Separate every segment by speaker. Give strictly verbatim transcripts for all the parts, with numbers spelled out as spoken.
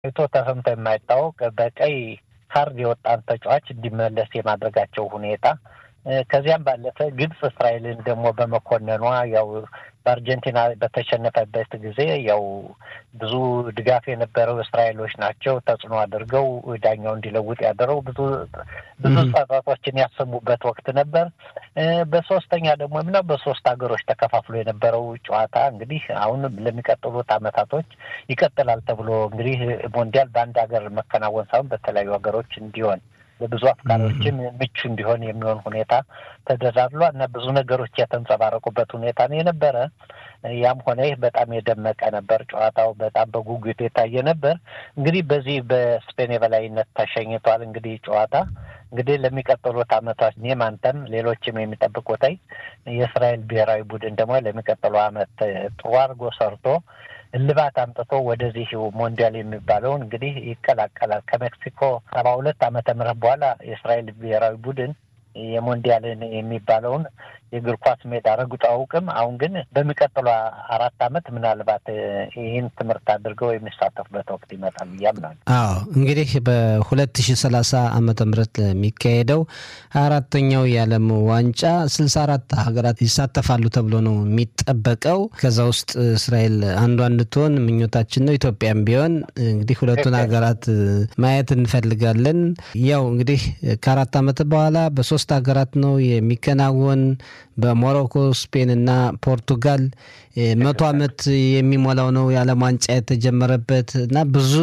Speaker 1: እቶ ተሰምቶ የማይታወቅ በቀይ ካርድ የወጣን ተጫዋች እንዲመለስ የማድረጋቸው ሁኔታ ከዚያም ባለፈ ግብጽ እስራኤልን ደግሞ በመኮነኗ ያው በአርጀንቲና በተሸነፈበት ጊዜ ያው ብዙ ድጋፍ የነበረው እስራኤሎች ናቸው ተጽዕኖ አድርገው ዳኛው እንዲለውጥ ያደረው ብዙ ብዙ ጸጥታዎችን ያሰሙበት ወቅት ነበር። በሶስተኛ ደግሞ ምናምን በሶስት ሀገሮች ተከፋፍሎ የነበረው ጨዋታ እንግዲህ አሁን ለሚቀጥሉት አመታቶች ይቀጥላል ተብሎ እንግዲህ ሞንዲያል በአንድ ሀገር መከናወን ሳይሆን በተለያዩ ሀገሮች እንዲሆን ለብዙ አፍቃሪዎችም ምቹ እንዲሆን የሚሆን ሁኔታ ተደራድሏል እና ብዙ ነገሮች የተንጸባረቁበት ሁኔታ ነው የነበረ። ያም ሆነ ይህ በጣም የደመቀ ነበር። ጨዋታው በጣም በጉጉት የታየ ነበር። እንግዲህ በዚህ በስፔን የበላይነት ተሸኝቷል። እንግዲህ ጨዋታ እንግዲህ ለሚቀጥሉት አመታት እኔም አንተም ሌሎችም የሚጠብቁት የእስራኤል ብሔራዊ ቡድን ደግሞ ለሚቀጥለው አመት ጥሩ አድርጎ ሰርቶ እልባት አምጥቶ ወደዚህ ሞንዲያል የሚባለውን እንግዲህ ይቀላቀላል። ከሜክሲኮ ሰባ ሁለት ዓመተ ምህረት በኋላ የእስራኤል ብሔራዊ ቡድን የሞንዲያልን የሚባለውን የእግር ኳስ ሜዳ ረግጦ አውቅም። አሁን ግን በሚቀጥለው አራት አመት ምናልባት ይህን ትምህርት አድርገው የሚሳተፉበት ወቅት ይመጣል ያምናል።
Speaker 2: አዎ እንግዲህ በሁለት ሺህ ሰላሳ ዓመተ ምህረት ለሚካሄደው አራተኛው የዓለም ዋንጫ ስልሳ አራት ሀገራት ይሳተፋሉ ተብሎ ነው የሚጠበቀው። ከዛ ውስጥ እስራኤል አንዷ እንድትሆን ምኞታችን ነው። ኢትዮጵያም ቢሆን እንግዲህ ሁለቱን ሀገራት ማየት እንፈልጋለን። ያው እንግዲህ ከአራት አመት በኋላ በሶስት ሀገራት ነው የሚከናወን። በሞሮኮ፣ ስፔን እና ፖርቱጋል መቶ አመት የሚሞላው ነው የዓለም ዋንጫ የተጀመረበት እና ብዙ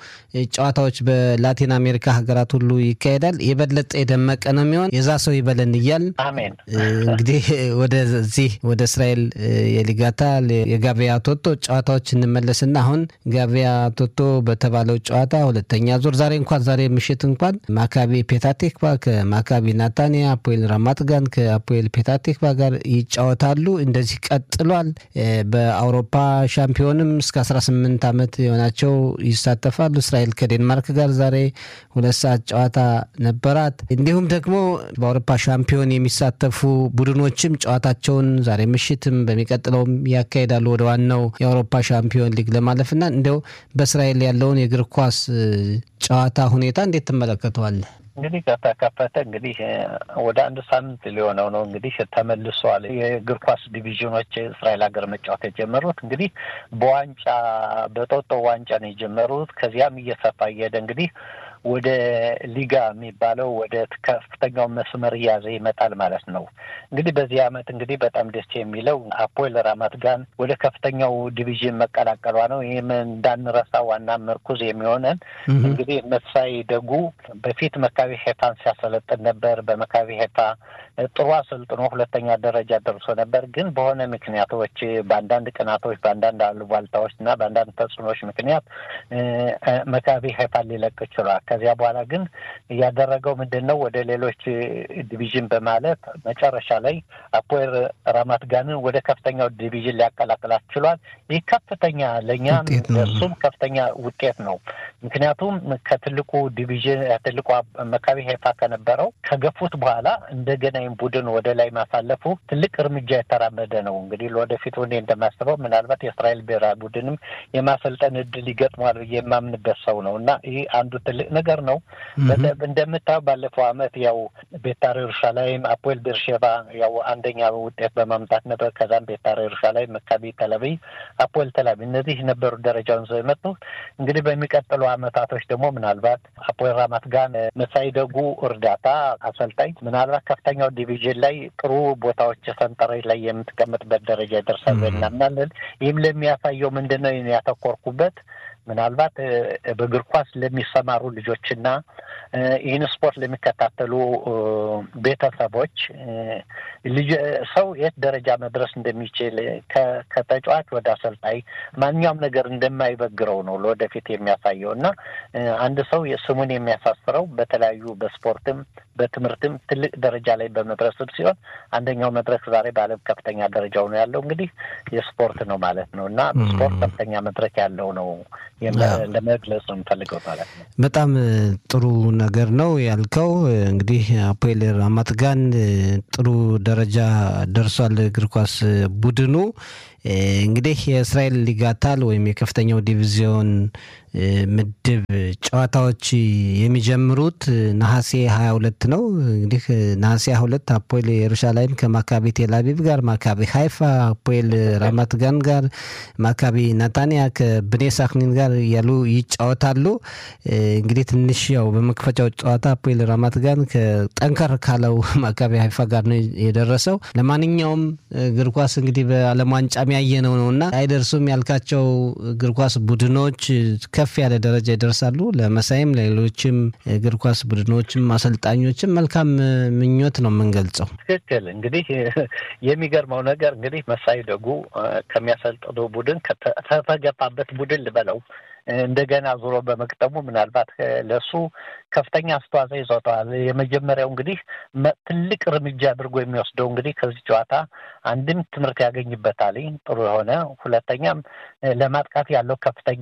Speaker 2: ጨዋታዎች በላቲን አሜሪካ ሀገራት ሁሉ ይካሄዳል። የበለጠ የደመቀ ነው የሚሆን። የዛ ሰው ይበለን እያል
Speaker 1: አሜን።
Speaker 2: እንግዲህ ወደዚህ ወደ እስራኤል የሊጋታ የጋቪያ ቶቶ ጨዋታዎች እንመለስና አሁን ጋቪያ ቶቶ በተባለው ጨዋታ ሁለተኛ ዙር ዛሬ እንኳን ዛሬ ምሽት እንኳን ማካቢ ፔታቴክቫ ከማካቢ ናታንያ፣ አፖኤል ራማት ጋን ከአፖኤል ፔታቴክቫ ጋር ይጫወታሉ። እንደዚህ ቀጥሏል። በአውሮፓ ሻምፒዮንም እስከ አስራ ስምንት አመት የሆናቸው ይሳተፋሉ። እስራኤል ከዴንማርክ ጋር ዛሬ ሁለት ሰዓት ጨዋታ ነበራት። እንዲሁም ደግሞ በአውሮፓ ሻምፒዮን የሚሳተፉ ቡድኖችም ጨዋታቸውን ዛሬ ምሽትም በሚቀጥለውም ያካሂዳሉ ወደ ዋናው የአውሮፓ ሻምፒዮን ሊግ ለማለፍና እንደው በእስራኤል ያለውን የእግር ኳስ ጨዋታ ሁኔታ እንዴት ትመለከተዋለህ?
Speaker 1: እንግዲህ ከተከፈተ እንግዲህ ወደ አንድ ሳምንት ሊሆነው ነው። እንግዲህ ተመልሷል። የእግር ኳስ ዲቪዥኖች እስራኤል ሀገር መጫወት የጀመሩት እንግዲህ በዋንጫ በጦጦ ዋንጫ ነው የጀመሩት። ከዚያም እየሰፋ እየሄደ እንግዲህ ወደ ሊጋ የሚባለው ወደ ከፍተኛው መስመር እያዘ ይመጣል ማለት ነው። እንግዲህ በዚህ አመት እንግዲህ በጣም ደስ የሚለው አፖኤል ራማት ጋን ወደ ከፍተኛው ዲቪዥን መቀላቀሏ ነው። ይህም እንዳንረሳ ዋና ምርኩዝ የሚሆነን እንግዲህ መሳይ ደጉ በፊት መካቢ ሄፋን ሲያሰለጥን ነበር። በመካቢ ሄፋ ጥሩ አሰልጥኖ ሁለተኛ ደረጃ ደርሶ ነበር። ግን በሆነ ምክንያቶች በአንዳንድ ቅናቶች፣ በአንዳንድ አሉባልታዎች እና በአንዳንድ ተጽዕኖች ምክንያት መካቢ ሄፋ ሊለቅ ችሏል። ከዚያ በኋላ ግን ያደረገው ምንድነው ወደ ሌሎች ዲቪዥን በማለት መጨረሻ ላይ አፖኤል ራማት ጋንን ወደ ከፍተኛው ዲቪዥን ሊያቀላቅላት ችሏል። ይህ ከፍተኛ ለኛ እሱም ከፍተኛ ውጤት ነው። ምክንያቱም ከትልቁ ዲቪዥን ትልቁ መካቢ ሄፋ ከነበረው ከገፉት በኋላ እንደገና ቡድን ወደ ላይ ማሳለፉ ትልቅ እርምጃ የተራመደ ነው። እንግዲህ ለወደፊት እኔ እንደማስበው ምናልባት የእስራኤል ብሔራዊ ቡድንም የማሰልጠን እድል ይገጥማል ብዬ የማምንበት ሰው ነው እና ይህ አንዱ ትልቅ ነገር ነው። እንደምታየው ባለፈው አመት ያው ቤታር ኢየሩሳሌም፣ አፖኤል ቤርሼቫ ያው አንደኛ ውጤት በማምጣት ነበር። ከዛም ቤታር ኢየሩሳሌም፣ መካቢ ተልአቪቭ፣ አፖኤል ተልአቪቭ እነዚህ ነበሩ ደረጃውን ይዘው የመጡት። እንግዲህ በሚቀጥሉ አመታቶች ደግሞ ምናልባት አፖኤል ራማት ጋን መሳይ ደጉ እርዳታ አሰልጣኝ ምናልባት ከፍተኛው ዲቪዥን ላይ ጥሩ ቦታዎች ሰንጠረዥ ላይ የምትቀመጥበት ደረጃ ይደርሳል እናምናለን። ይህም ለሚያሳየው ምንድነው ያተኮርኩበት ምናልባት በእግር ኳስ ለሚሰማሩ ልጆችና ይህን ስፖርት ለሚከታተሉ ቤተሰቦች ልጅ ሰው የት ደረጃ መድረስ እንደሚችል ከተጫዋች ወደ አሰልጣኝ ማንኛውም ነገር እንደማይበግረው ነው ለወደፊት የሚያሳየው እና አንድ ሰው የስሙን የሚያሳስረው በተለያዩ በስፖርትም በትምህርትም ትልቅ ደረጃ ላይ በመድረስ ሲሆን አንደኛው መድረክ ዛሬ በዓለም ከፍተኛ ደረጃው ነው ያለው እንግዲህ የስፖርት ነው ማለት ነው እና ስፖርት ከፍተኛ መድረክ ያለው ነው ለመግለጽ ነው የምፈልገው ማለት ነው።
Speaker 2: በጣም ጥሩ ነገር ነው ያልከው። እንግዲህ አፖኤል ራማት ጋን ጥሩ ደረጃ ደርሷል እግር ኳስ ቡድኑ። እንግዲህ የእስራኤል ሊጋታል ወይም የከፍተኛው ዲቪዚዮን ምድብ ጨዋታዎች የሚጀምሩት ነሐሴ ሀያ ሁለት ነው። እንግዲህ ነሐሴ ሀያ ሁለት አፖኤል ኢየሩሳሌም ከማካቢ ቴል አቪቭ ጋር፣ ማካቢ ሃይፋ አፖኤል ራማት ጋን ጋር፣ ማካቢ ናታንያ ከብኔ ሳክኒን ጋር ያሉ ይጫወታሉ። እንግዲህ ትንሽ ያው በመክፈቻው ጨዋታ አፖኤል ራማት ጋን ከጠንከር ካለው ማካቢ ሃይፋ ጋር ነው የደረሰው። ለማንኛውም እግር ኳስ እንግዲህ በዓለም ዋንጫ ያየነው ነውና አይደርሱም ያልካቸው እግር ኳስ ቡድኖች ከፍ ያለ ደረጃ ይደርሳሉ። ለመሳይም ለሌሎችም እግር ኳስ ቡድኖችም አሰልጣኞችም መልካም ምኞት ነው የምንገልጸው።
Speaker 1: ትክክል። እንግዲህ የሚገርመው ነገር እንግዲህ መሳይ ደጉ ከሚያሰልጥነው ቡድን ከተገፋበት ቡድን ልበለው እንደገና ዞሮ በመቅጠሙ ምናልባት ለሱ ከፍተኛ አስተዋጽኦ ይሰጣል። የመጀመሪያው እንግዲህ ትልቅ እርምጃ አድርጎ የሚወስደው እንግዲህ ከዚህ ጨዋታ አንድም ትምህርት ያገኝበታል ጥሩ የሆነ፣ ሁለተኛም ለማጥቃት ያለው ከፍተኛ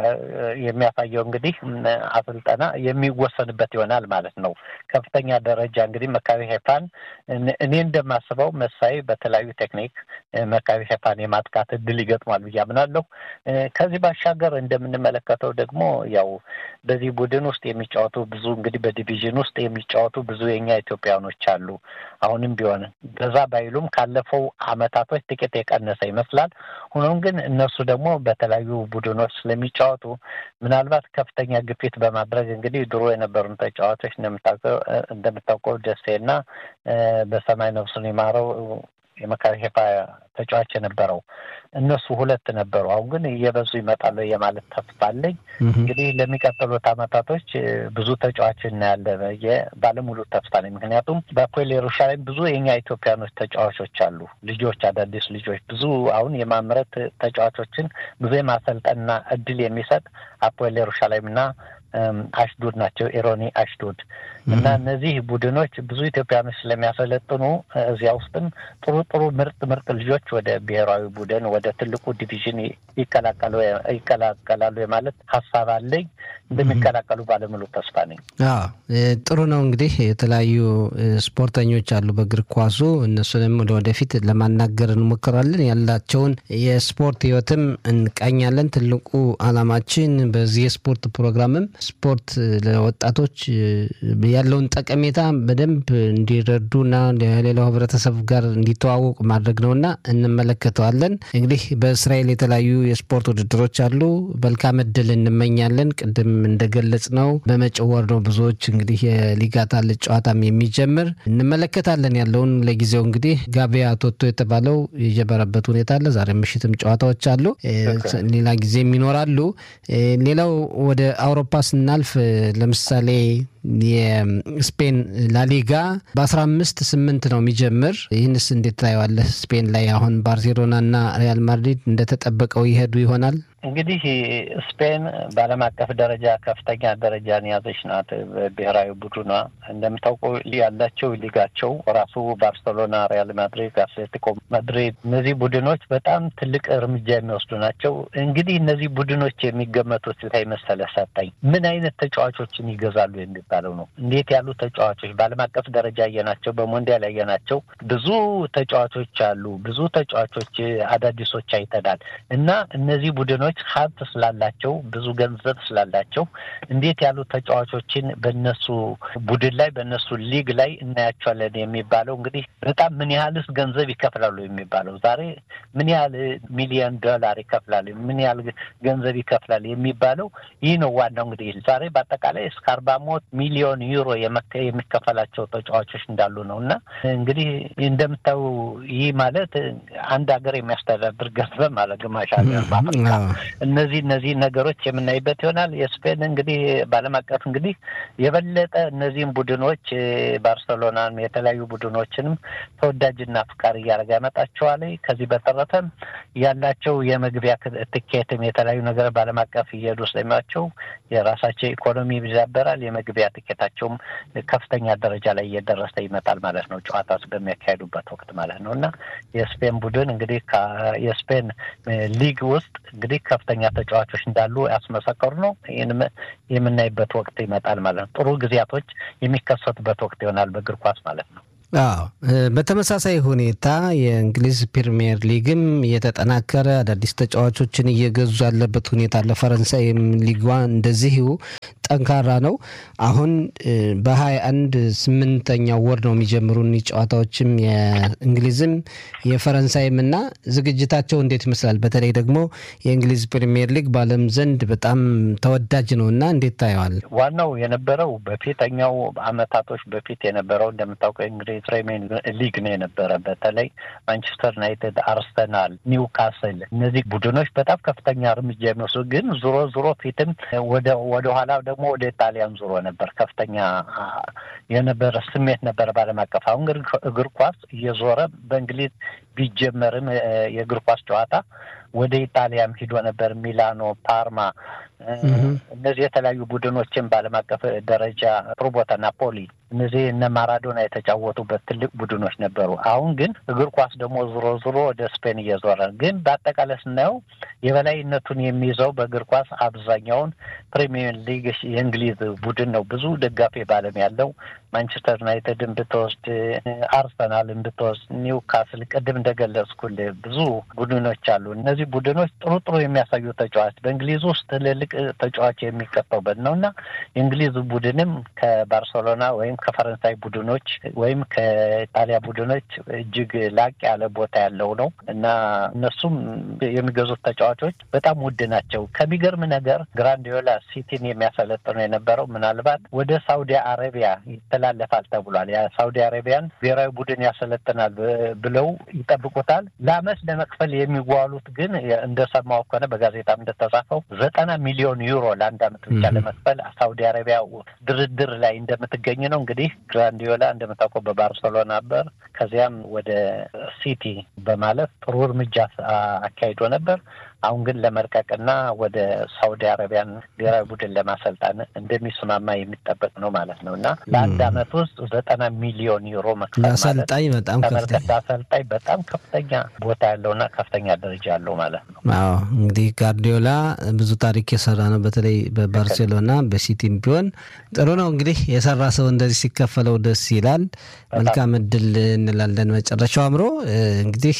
Speaker 1: የሚያሳየው እንግዲህ አሰልጠና የሚወሰንበት ይሆናል ማለት ነው። ከፍተኛ ደረጃ እንግዲህ መካቢ ሄፋን እኔ እንደማስበው መሳይ በተለያዩ ቴክኒክ መካቢ ሄፋን የማጥቃት እድል ይገጥማል ብዬ አምናለሁ። ከዚህ ባሻገር እንደምንመለከተው ደግሞ ያው በዚህ ቡድን ውስጥ የሚጫወቱ ብዙ እንግዲህ በዲቪዥን ውስጥ የሚጫወቱ ብዙ የኛ ኢትዮጵያኖች አሉ። አሁንም ቢሆን በዛ ባይሉም ካለፈው አመታቶች ጥቂት የቀነሰ ይመስላል። ሆኖም ግን እነሱ ደግሞ በተለያዩ ቡድኖች ስለሚጫወቱ ምናልባት ከፍተኛ ግፊት በማድረግ እንግዲህ ድሮ የነበሩን ተጫዋቾች እንደምታውቀው ደሴና በሰማይ ነፍሱን ይማረው የመካቢ ሄፋ ተጫዋች የነበረው እነሱ ሁለት ነበሩ። አሁን ግን እየበዙ ይመጣሉ የማለት ተስፋ አለኝ። እንግዲህ ለሚቀጥሉት አመታቶች ብዙ ተጫዋች እናያለን ባለሙሉ ተስፋ ነኝ። ምክንያቱም በአፖኤል ኢየሩሳሌም ብዙ የኛ ኢትዮጵያኖች ተጫዋቾች አሉ፣ ልጆች፣ አዳዲስ ልጆች ብዙ አሁን የማምረት ተጫዋቾችን ብዙ የማሰልጠንና እድል የሚሰጥ አፖኤል ኢየሩሳሌምና አሽዶድ ናቸው። ኢሮኒ አሽዶድ እና እነዚህ ቡድኖች ብዙ ኢትዮጵያኖች ስለሚያሰለጥኑ እዚያ ውስጥም ጥሩ ጥሩ ምርጥ ምርጥ ልጆች ወደ ብሔራዊ ቡድን ወደ ትልቁ ዲቪዥን ይቀላቀሉ ይቀላቀላሉ የማለት ሀሳብ አለኝ። እንደሚቀላቀሉ ባለሙሉ ተስፋ ነኝ።
Speaker 2: አዎ ጥሩ ነው። እንግዲህ የተለያዩ ስፖርተኞች አሉ በእግር ኳሱ፣ እነሱንም ወደፊት ለማናገር እንሞክራለን። ያላቸውን የስፖርት ህይወትም እንቃኛለን። ትልቁ አላማችን በዚህ የስፖርት ፕሮግራምም ስፖርት ለወጣቶች ያለውን ጠቀሜታ በደንብ እንዲረዱና ለሌላው ህብረተሰብ ጋር እንዲተዋወቁ ማድረግ ነውና እንመለከተዋለን። እንግዲህ በእስራኤል የተለያዩ የስፖርት ውድድሮች አሉ። መልካም እድል እንመኛለን። ቅድም እንደገለጽ ነው በመጪው ወር ነው ብዙዎች እንግዲህ የሊጋታል ጨዋታም የሚጀምር እንመለከታለን። ያለውን ለጊዜው እንግዲህ ጋቢያ ቶቶ የተባለው የጀመረበት ሁኔታ አለ። ዛሬ ምሽትም ጨዋታዎች አሉ፣ ሌላ ጊዜም ይኖራሉ። ሌላው ወደ አውሮፓ ስናልፍ ለምሳሌ የስፔን ላሊጋ በአስራ አምስት ስምንት ነው የሚጀምር። ይህንስ እንዴት ታየዋለህ? ስፔን ላይ አሁን ባርሴሎናና ሪያል ማድሪድ እንደተጠበቀው ይሄዱ ይሆናል?
Speaker 1: እንግዲህ ስፔን በዓለም አቀፍ ደረጃ ከፍተኛ ደረጃን ያዘች ናት። ብሔራዊ ቡድኗ እንደምታውቀው ያላቸው ሊጋቸው ራሱ ባርሴሎና፣ ሪያል ማድሪድ፣ አትሌቲኮ ማድሪድ እነዚህ ቡድኖች በጣም ትልቅ እርምጃ የሚወስዱ ናቸው። እንግዲህ እነዚህ ቡድኖች የሚገመቱት ላይ መሰለ ሰጠኝ ምን አይነት ተጫዋቾችን ይገዛሉ የሚባለው ነው። እንዴት ያሉ ተጫዋቾች በዓለም አቀፍ ደረጃ ያየናቸው በሞንዲያል ያየናቸው ብዙ ተጫዋቾች አሉ። ብዙ ተጫዋቾች አዳዲሶች አይተናል እና እነዚህ ቡድኖች ሀብት ስላላቸው ብዙ ገንዘብ ስላላቸው እንዴት ያሉ ተጫዋቾችን በእነሱ ቡድን ላይ በእነሱ ሊግ ላይ እናያቸዋለን የሚባለው እንግዲህ በጣም ምን ያህልስ ገንዘብ ይከፍላሉ የሚባለው ዛሬ ምን ያህል ሚሊዮን ዶላር ይከፍላሉ፣ ምን ያህል ገንዘብ ይከፍላል የሚባለው ይህ ነው ዋናው። እንግዲህ ዛሬ በአጠቃላይ እስከ አርባ ሚሊዮን ዩሮ የሚከፈላቸው ተጫዋቾች እንዳሉ ነውና እንግዲህ እንደምታው ይህ ማለት አንድ ሀገር የሚያስተዳድር ገንዘብ ማለት ግማሽ ሀገር ማለት እነዚህ እነዚህ ነገሮች የምናይበት ይሆናል። የስፔን እንግዲህ በዓለም አቀፍ እንግዲህ የበለጠ እነዚህን ቡድኖች ባርሴሎናን የተለያዩ ቡድኖችንም ተወዳጅና ፍቃሪ እያደረገ ያመጣቸዋል። ከዚህ በተረፈም ያላቸው የመግቢያ ትኬትም የተለያዩ ነገር በዓለም አቀፍ እየሄዱ ስለሚያቸው የራሳቸው ኢኮኖሚ ይዛበራል። የመግቢያ ትኬታቸውም ከፍተኛ ደረጃ ላይ እየደረሰ ይመጣል ማለት ነው፣ ጨዋታ በሚያካሄዱበት ወቅት ማለት ነው። እና የስፔን ቡድን እንግዲህ የስፔን ሊግ ውስጥ እንግዲህ ከፍተኛ ተጫዋቾች እንዳሉ ያስመሰከሩ ነው። ይህንም የምናይበት ወቅት ይመጣል ማለት ነው። ጥሩ ጊዜያቶች የሚከሰቱበት ወቅት ይሆናል በእግር ኳስ ማለት ነው።
Speaker 2: አዎ በተመሳሳይ ሁኔታ የእንግሊዝ ፕሪሚየር ሊግም እየተጠናከረ አዳዲስ ተጫዋቾችን እየገዙ ያለበት ሁኔታ ለፈረንሳይም ሊጓ እንደዚሁ ጠንካራ ነው። አሁን በሃያ አንድ ስምንተኛው ወር ነው የሚጀምሩን ጨዋታዎችም የእንግሊዝም የፈረንሳይም እና ዝግጅታቸው እንዴት ይመስላል? በተለይ ደግሞ የእንግሊዝ ፕሪሚየር ሊግ በዓለም ዘንድ በጣም ተወዳጅ ነውና እንዴት ታየዋል?
Speaker 1: ዋናው የነበረው በፊተኛው አመታቶች በፊት የነበረው እንደምታውቀው እንግሊዝ ፕሪሚየር ሊግ ነው የነበረ። በተለይ ማንቸስተር ዩናይትድ፣ አርሰናል፣ ኒውካስል እነዚህ ቡድኖች በጣም ከፍተኛ እርምጃ የሚወስዱ ግን ዞሮ ዞሮ ፊትም ወደ ወደ ኋላ ደግሞ ወደ ጣሊያን ዞሮ ነበር። ከፍተኛ የነበረ ስሜት ነበር በዓለም አቀፍ። አሁን ግን እግር ኳስ እየዞረ በእንግሊዝ ቢጀመርም የእግር ኳስ ጨዋታ ወደ ኢጣሊያም ሄዶ ነበር። ሚላኖ፣ ፓርማ እነዚህ የተለያዩ ቡድኖችን በዓለም አቀፍ ደረጃ ፕሮቦታ፣ ናፖሊ እነዚህ እነ ማራዶና የተጫወቱበት ትልቅ ቡድኖች ነበሩ። አሁን ግን እግር ኳስ ደግሞ ዞሮ ዞሮ ወደ ስፔን እየዞረ ግን በአጠቃላይ ስናየው የበላይነቱን የሚይዘው በእግር ኳስ አብዛኛውን ፕሪሚየር ሊግ የእንግሊዝ ቡድን ነው። ብዙ ደጋፊ ባለም ያለው ማንቸስተር ዩናይትድን ብትወስድ፣ አርሰናልን ብትወስድ፣ ኒውካስል ቅድም እንደገለጽኩል ብዙ ቡድኖች አሉ። እነዚህ ቡድኖች ጥሩ ጥሩ የሚያሳዩ ተጫዋች በእንግሊዝ ውስጥ ትልልቅ ተጫዋች የሚቀጠውበት ነውና የእንግሊዝ ቡድንም ከባርሴሎና ወይም ከፈረንሳይ ቡድኖች ወይም ከኢጣሊያ ቡድኖች እጅግ ላቅ ያለ ቦታ ያለው ነው እና እነሱም የሚገዙት ተጫዋቾች በጣም ውድ ናቸው። ከሚገርም ነገር ግራንዲዮላ ሲቲን የሚያሰለጥኑ የነበረው ምናልባት ወደ ሳውዲ አረቢያ ይተላለፋል ተብሏል። ያ ሳውዲ አረቢያን ብሔራዊ ቡድን ያሰለጥናል ብለው ይጠብቁታል። ለአመት ለመክፈል የሚጓሉት ግን እንደሰማው ከሆነ በጋዜጣም እንደተጻፈው ዘጠና ሚሊዮን ዩሮ ለአንድ አመት ብቻ ለመክፈል ሳውዲ አረቢያ ድርድር ላይ እንደምትገኝ ነው። እንግዲህ ግራንዲዮላ እንደምታውቀው በባርሴሎና ነበር። ከዚያም ወደ ሲቲ በማለት ጥሩ እርምጃ አካሂዶ ነበር። አሁን ግን ለመልቀቅና ወደ ሳውዲ አረቢያን ብሔራዊ ቡድን ለማሰልጣን እንደሚስማማ የሚጠበቅ ነው ማለት ነው እና ለአንድ አመት ውስጥ ዘጠና ሚሊዮን ዩሮ መክፈል ማለት
Speaker 2: ለአሰልጣኝ በጣም ከፍተኛ
Speaker 1: አሰልጣኝ በጣም ከፍተኛ ቦታ ያለውና ከፍተኛ ደረጃ ያለው ማለት ነው።
Speaker 2: አዎ እንግዲህ ጋርዲዮላ ብዙ ታሪክ የሰራ ነው። በተለይ በባርሴሎና በሲቲም ቢሆን ጥሩ ነው። እንግዲህ የሰራ ሰው እንደዚህ ሲከፈለው ደስ ይላል። መልካም እድል እንላለን። መጨረሻው አምሮ እንግዲህ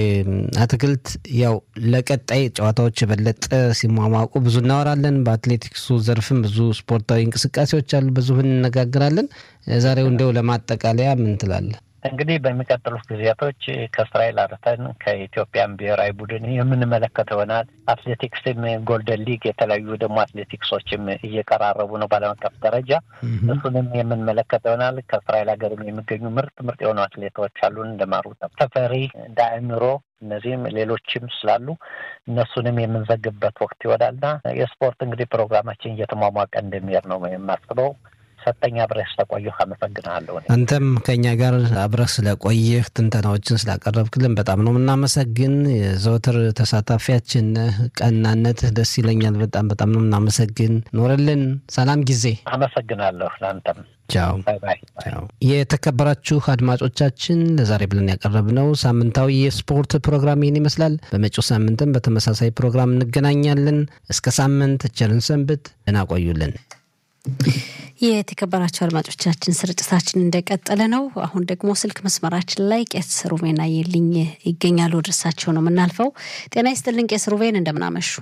Speaker 2: አትክልት ያው ለቀጣይ ጨዋታዎች የበለጠ ሲሟሟቁ ብዙ እናወራለን። በአትሌቲክሱ ዘርፍም ብዙ ስፖርታዊ እንቅስቃሴዎች አሉ፣ ብዙ እንነጋገራለን። ዛሬው እንደው ለማጠቃለያ ምን ትላለህ?
Speaker 1: እንግዲህ በሚቀጥሉት ጊዜያቶች ከእስራኤል አርፈን ከኢትዮጵያን ብሔራዊ ቡድን የምንመለከተው ይሆናል። አትሌቲክስም ጎልደን ሊግ የተለያዩ ደግሞ አትሌቲክሶችም እየቀራረቡ ነው በዓለም አቀፍ ደረጃ። እሱንም የምንመለከተው ይሆናል። ከእስራኤል ሀገርም የሚገኙ ምርጥ ምርጥ የሆኑ አትሌቶች አሉን እንደማሩ ተፈሪ፣ እንደ አእምሮ እነዚህም ሌሎችም ስላሉ እነሱንም የምንዘግብበት ወቅት ይወዳልና የስፖርት እንግዲህ ፕሮግራማችን እየተሟሟቀ እንደሚሄድ ነው የማስበው። ሰጠኛ አብረህ ስለቆየህ አመሰግናለሁ።
Speaker 2: አንተም ከኛ ጋር አብረህ ስለቆየህ ትንተናዎችን ስላቀረብክልን በጣም ነው የምናመሰግን። የዘወትር ተሳታፊያችን ቀናነትህ ደስ ይለኛል። በጣም በጣም ነው የምናመሰግን። ኖርልን። ሰላም ጊዜ።
Speaker 1: አመሰግናለሁ። ለአንተም
Speaker 2: ቻው። ቻው። የተከበራችሁ አድማጮቻችን ለዛሬ ብለን ያቀረብነው ሳምንታዊ የስፖርት ፕሮግራም ይህን ይመስላል። በመጪው ሳምንትም በተመሳሳይ ፕሮግራም እንገናኛለን። እስከ ሳምንት ቸርን ሰንብት። ደህና ቆዩልን።
Speaker 3: የተከበራችሁ አድማጮቻችን ስርጭታችን እንደቀጠለ ነው። አሁን ደግሞ ስልክ መስመራችን ላይ ቄስ ሩቤን አየልኝ ይገኛሉ። ወደሳቸው ነው የምናልፈው። ጤና ይስጥልኝ ቄስ ሩቤን፣ እንደምን አመሹ?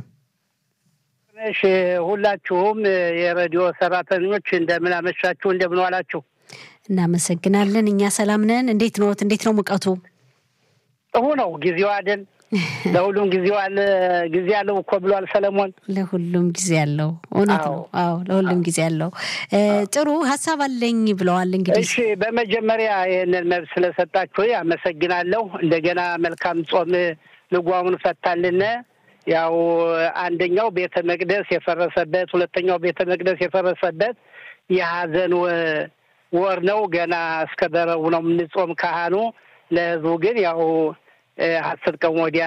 Speaker 4: እሺ፣ ሁላችሁም የሬዲዮ ሰራተኞች እንደምን አመሻችሁ፣ እንደምን ዋላችሁ?
Speaker 3: እናመሰግናለን። እኛ ሰላም ነን። እንዴት ነው እንዴት ነው ሙቀቱ?
Speaker 4: ጥሩ ነው። ጊዜው አይደል? ለሁሉም ጊዜው አለ ጊዜ ያለው እኮ ብሏል ሰለሞን።
Speaker 3: ለሁሉም ጊዜ ያለው እውነት ነው። አዎ ለሁሉም ጊዜ ያለው። ጥሩ ሐሳብ አለኝ ብለዋል። እንግዲህ
Speaker 4: እሺ፣ በመጀመሪያ ይሄንን መብት ስለሰጣችሁ አመሰግናለሁ። እንደገና መልካም ጾም ልጓሙን ፈታልን። ያው አንደኛው ቤተ መቅደስ የፈረሰበት፣ ሁለተኛው ቤተ መቅደስ የፈረሰበት የሐዘን ወር ነው። ገና እስከ በረቡ ነው የምንጾም ካህኑ። ለህዝቡ ግን ያው አስር ቀን ወዲያ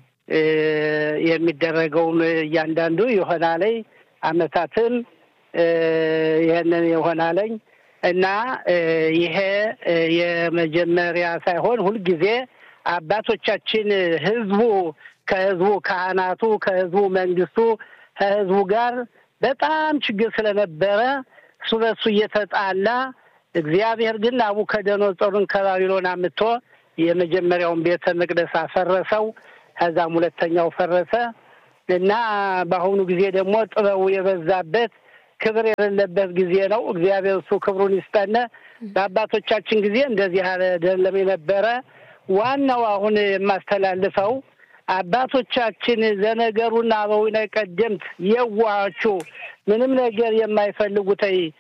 Speaker 4: የሚደረገውን እያንዳንዱ ይሆናል። አመታትም ይሄንን ይሆናል እና ይሄ የመጀመሪያ ሳይሆን ሁልጊዜ አባቶቻችን ህዝቡ ከህዝቡ ካህናቱ ከህዝቡ መንግስቱ ከህዝቡ ጋር በጣም ችግር ስለነበረ እሱ በሱ እየተጣላ እግዚአብሔር ግን ናቡከደነጾርን ከባቢሎን አምጥቶ የመጀመሪያውን ቤተ መቅደስ አፈረሰው። ከዛም ሁለተኛው ፈረሰ እና በአሁኑ ጊዜ ደግሞ ጥበቡ የበዛበት ክብር የሌለበት ጊዜ ነው። እግዚአብሔር እሱ ክብሩን ይስጠነ። በአባቶቻችን ጊዜ እንደዚህ አይደለም የነበረ። ዋናው አሁን የማስተላልፈው አባቶቻችን ዘነገሩና አበዊነ ቀደምት የዋሃቹ ምንም ነገር የማይፈልጉት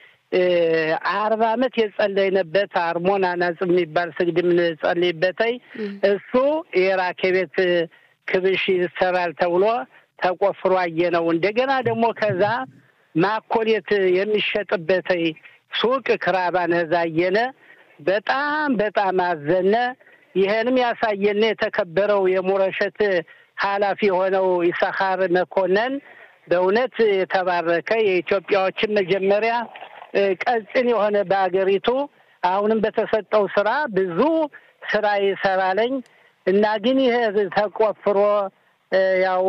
Speaker 4: አርባ ዓመት የጸለይነበት አርሞን አናጽ የሚባል ስግድ ምን ጸልይበት እሱ የራኬቤት ክብሽ ይሰራል ተብሎ ተቆፍሮ አየነው። እንደገና ደግሞ ከዛ ማኮሌት የሚሸጥበት ሱቅ ክራባን ህዛየነ በጣም በጣም አዘነ። ይሄንም ያሳየነ የተከበረው የሙረሸት ኃላፊ ሆነው ይሳኻር መኮንን በእውነት የተባረከ የኢትዮጵያዎችን መጀመሪያ ቀጽን የሆነ በአገሪቱ አሁንም በተሰጠው ስራ ብዙ ስራ ይሰራለኝ እና ግን ይሄ ተቆፍሮ ያው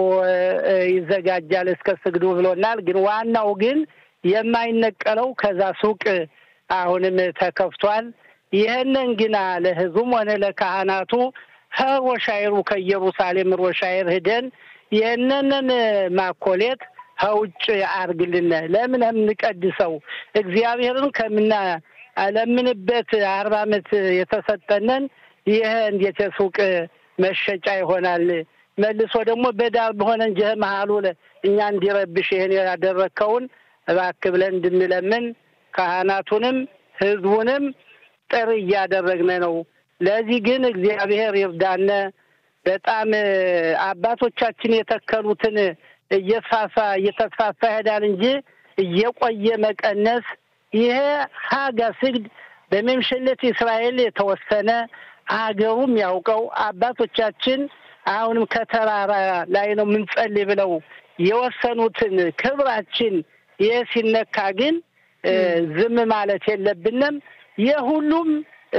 Speaker 4: ይዘጋጃል እስከ ስግዱ ብሎናል። ግን ዋናው ግን የማይነቀለው ከዛ ሱቅ አሁንም ተከፍቷል። ይሄንን ግና ለህዝቡም ሆነ ለካህናቱ ሮሻይሩ ከኢየሩሳሌም ሮሻይር ሄደን ይሄንን ማኮሌት ሀውጭ አርግልን ለምን እንቀድሰው እግዚአብሔርን ከምና አለምንበት አርባ ዓመት የተሰጠነን ይሄ እንዴት ሱቅ መሸጫ ይሆናል? መልሶ ደግሞ በዳር በሆነ እንጂ መሃሉ እኛ እንዲረብሽ ይሄን ያደረከውን እባክህ ብለን እንድንለምን ካህናቱንም ህዝቡንም ጥሪ እያደረግነ ነው። ለዚህ ግን እግዚአብሔር ይርዳነ። በጣም አባቶቻችን የተከሉትን እየፋፋ እየተፋፋ ሄዳል እንጂ እየቆየ መቀነስ ይሄ ሀጋ ስግድ በመምሸለት እስራኤል የተወሰነ አገሩም ያውቀው አባቶቻችን አሁንም ከተራራ ላይ ነው ምንጸልይ ብለው የወሰኑትን ክብራችን የሲነካ ግን ዝም ማለት የለብንም። የሁሉም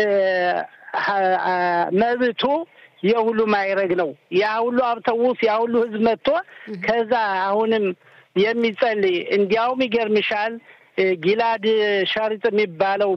Speaker 4: መብቱ የሁሉም አይረግ ነው። ያ ሁሉ አብተውስ ያ ሁሉ ህዝብ መጥቶ ከዛ አሁንም የሚጸልይ እንዲያውም ይገርምሻል ጊላድ ሻሪጥ የሚባለው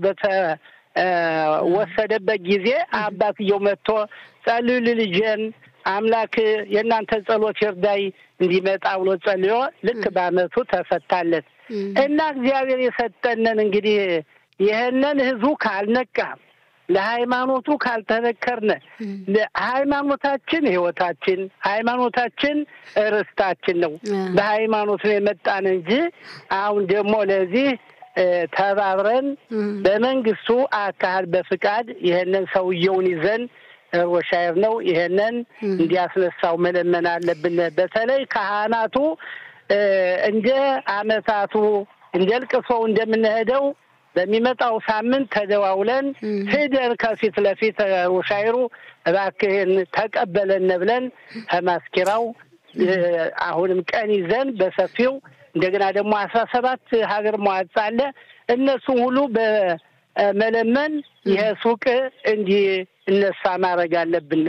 Speaker 4: በተወሰደበት ጊዜ አባትየው መጥቶ ጸልዩ ልጅን አምላክ የእናንተ ጸሎት ይርዳይ እንዲመጣ ብሎ ጸልዮ ልክ በአመቱ ተፈታለት እና እግዚአብሔር የሰጠነን እንግዲህ ይሄንን ህዝቡ ካልነቃ ለሃይማኖቱ ካልተነከርነ ለሃይማኖታችን ህይወታችን ሃይማኖታችን ርስታችን ነው። በሃይማኖት ነው የመጣን እንጂ አሁን ደግሞ ለዚህ ተባብረን በመንግስቱ አካል በፍቃድ ይሄንን ሰውየውን ይዘን ወሻይር ነው ይሄንን እንዲያስነሳው መለመን አለብን። በተለይ ካህናቱ እንደ አመታቱ እንደልቅሶው እንደምንሄደው በሚመጣው ሳምንት ተደዋውለን ሄደን ከፊት ለፊት ወሻይሩ እባክህን ተቀበለን ብለን ከማስኪራው አሁንም ቀን ይዘን በሰፊው እንደገና ደግሞ አስራ ሰባት ሀገር መዋዕት አለ እነሱ ሁሉ በመለመን ይሄ ሱቅ እንዲ እነሳ ማረግ አለብን።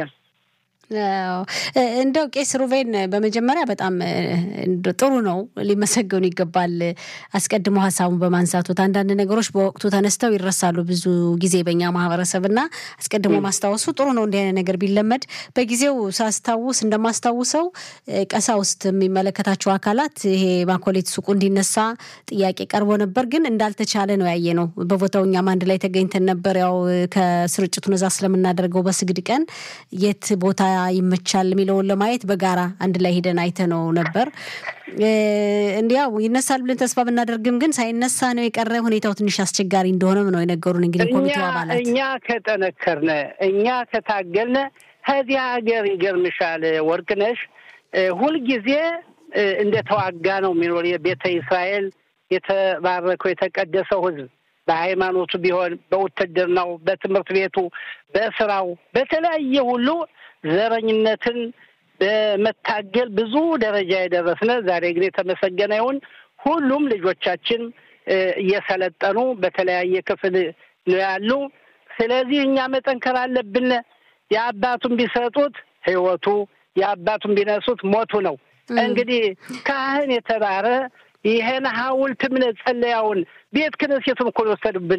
Speaker 3: እንደው ቄስ ሩቬን በመጀመሪያ በጣም ጥሩ ነው ሊመሰገኑ ይገባል። አስቀድሞ ሐሳቡን በማንሳቱት አንዳንድ ነገሮች በወቅቱ ተነስተው ይረሳሉ ብዙ ጊዜ በእኛ ማህበረሰብና አስቀድሞ ማስታወሱ ጥሩ ነው። እንዲህ አይነት ነገር ቢለመድ በጊዜው ሳስታውስ እንደማስታውሰው ቀሳውስት የሚመለከታቸው አካላት ይሄ ማኮሌት ሱቁ እንዲነሳ ጥያቄ ቀርቦ ነበር፣ ግን እንዳልተቻለ ነው ያየነው። በቦታው እኛም አንድ ላይ ተገኝተን ነበር። ያው ከስርጭቱን እዛ ስለምናደርገው በስግድ ቀን የት ቦታ ይመቻል የሚለውን ለማየት በጋራ አንድ ላይ ሄደን አይተነው ነበር። እንዲያው ይነሳል ብለን ተስፋ ብናደርግም ግን ሳይነሳ ነው የቀረ። ሁኔታው ትንሽ አስቸጋሪ እንደሆነም ነው የነገሩን። እንግዲህ ኮሚቴው አባላት
Speaker 4: እኛ ከተነከርነ እኛ ከታገልነ ከዚህ ሀገር ይገርምሻል ወርቅነሽ ሁልጊዜ እንደተዋጋ ነው የሚኖር የቤተ እስራኤል የተባረከው የተቀደሰው ህዝብ በሃይማኖቱ ቢሆን በውትድርናው በትምህርት ቤቱ በስራው በተለያየ ሁሉ ዘረኝነትን በመታገል ብዙ ደረጃ የደረስነ ዛሬ ግን የተመሰገነ ይሁን ሁሉም ልጆቻችን እየሰለጠኑ በተለያየ ክፍል ነው ያሉ። ስለዚህ እኛ መጠንከር አለብን። የአባቱን ቢሰጡት ህይወቱ የአባቱን ቢነሱት ሞቱ ነው። እንግዲህ ካህን የተባረ ይሄን ሐውልት ምን ጸለያውን ቤት ክነሴቱን እኮ ወሰዱብን።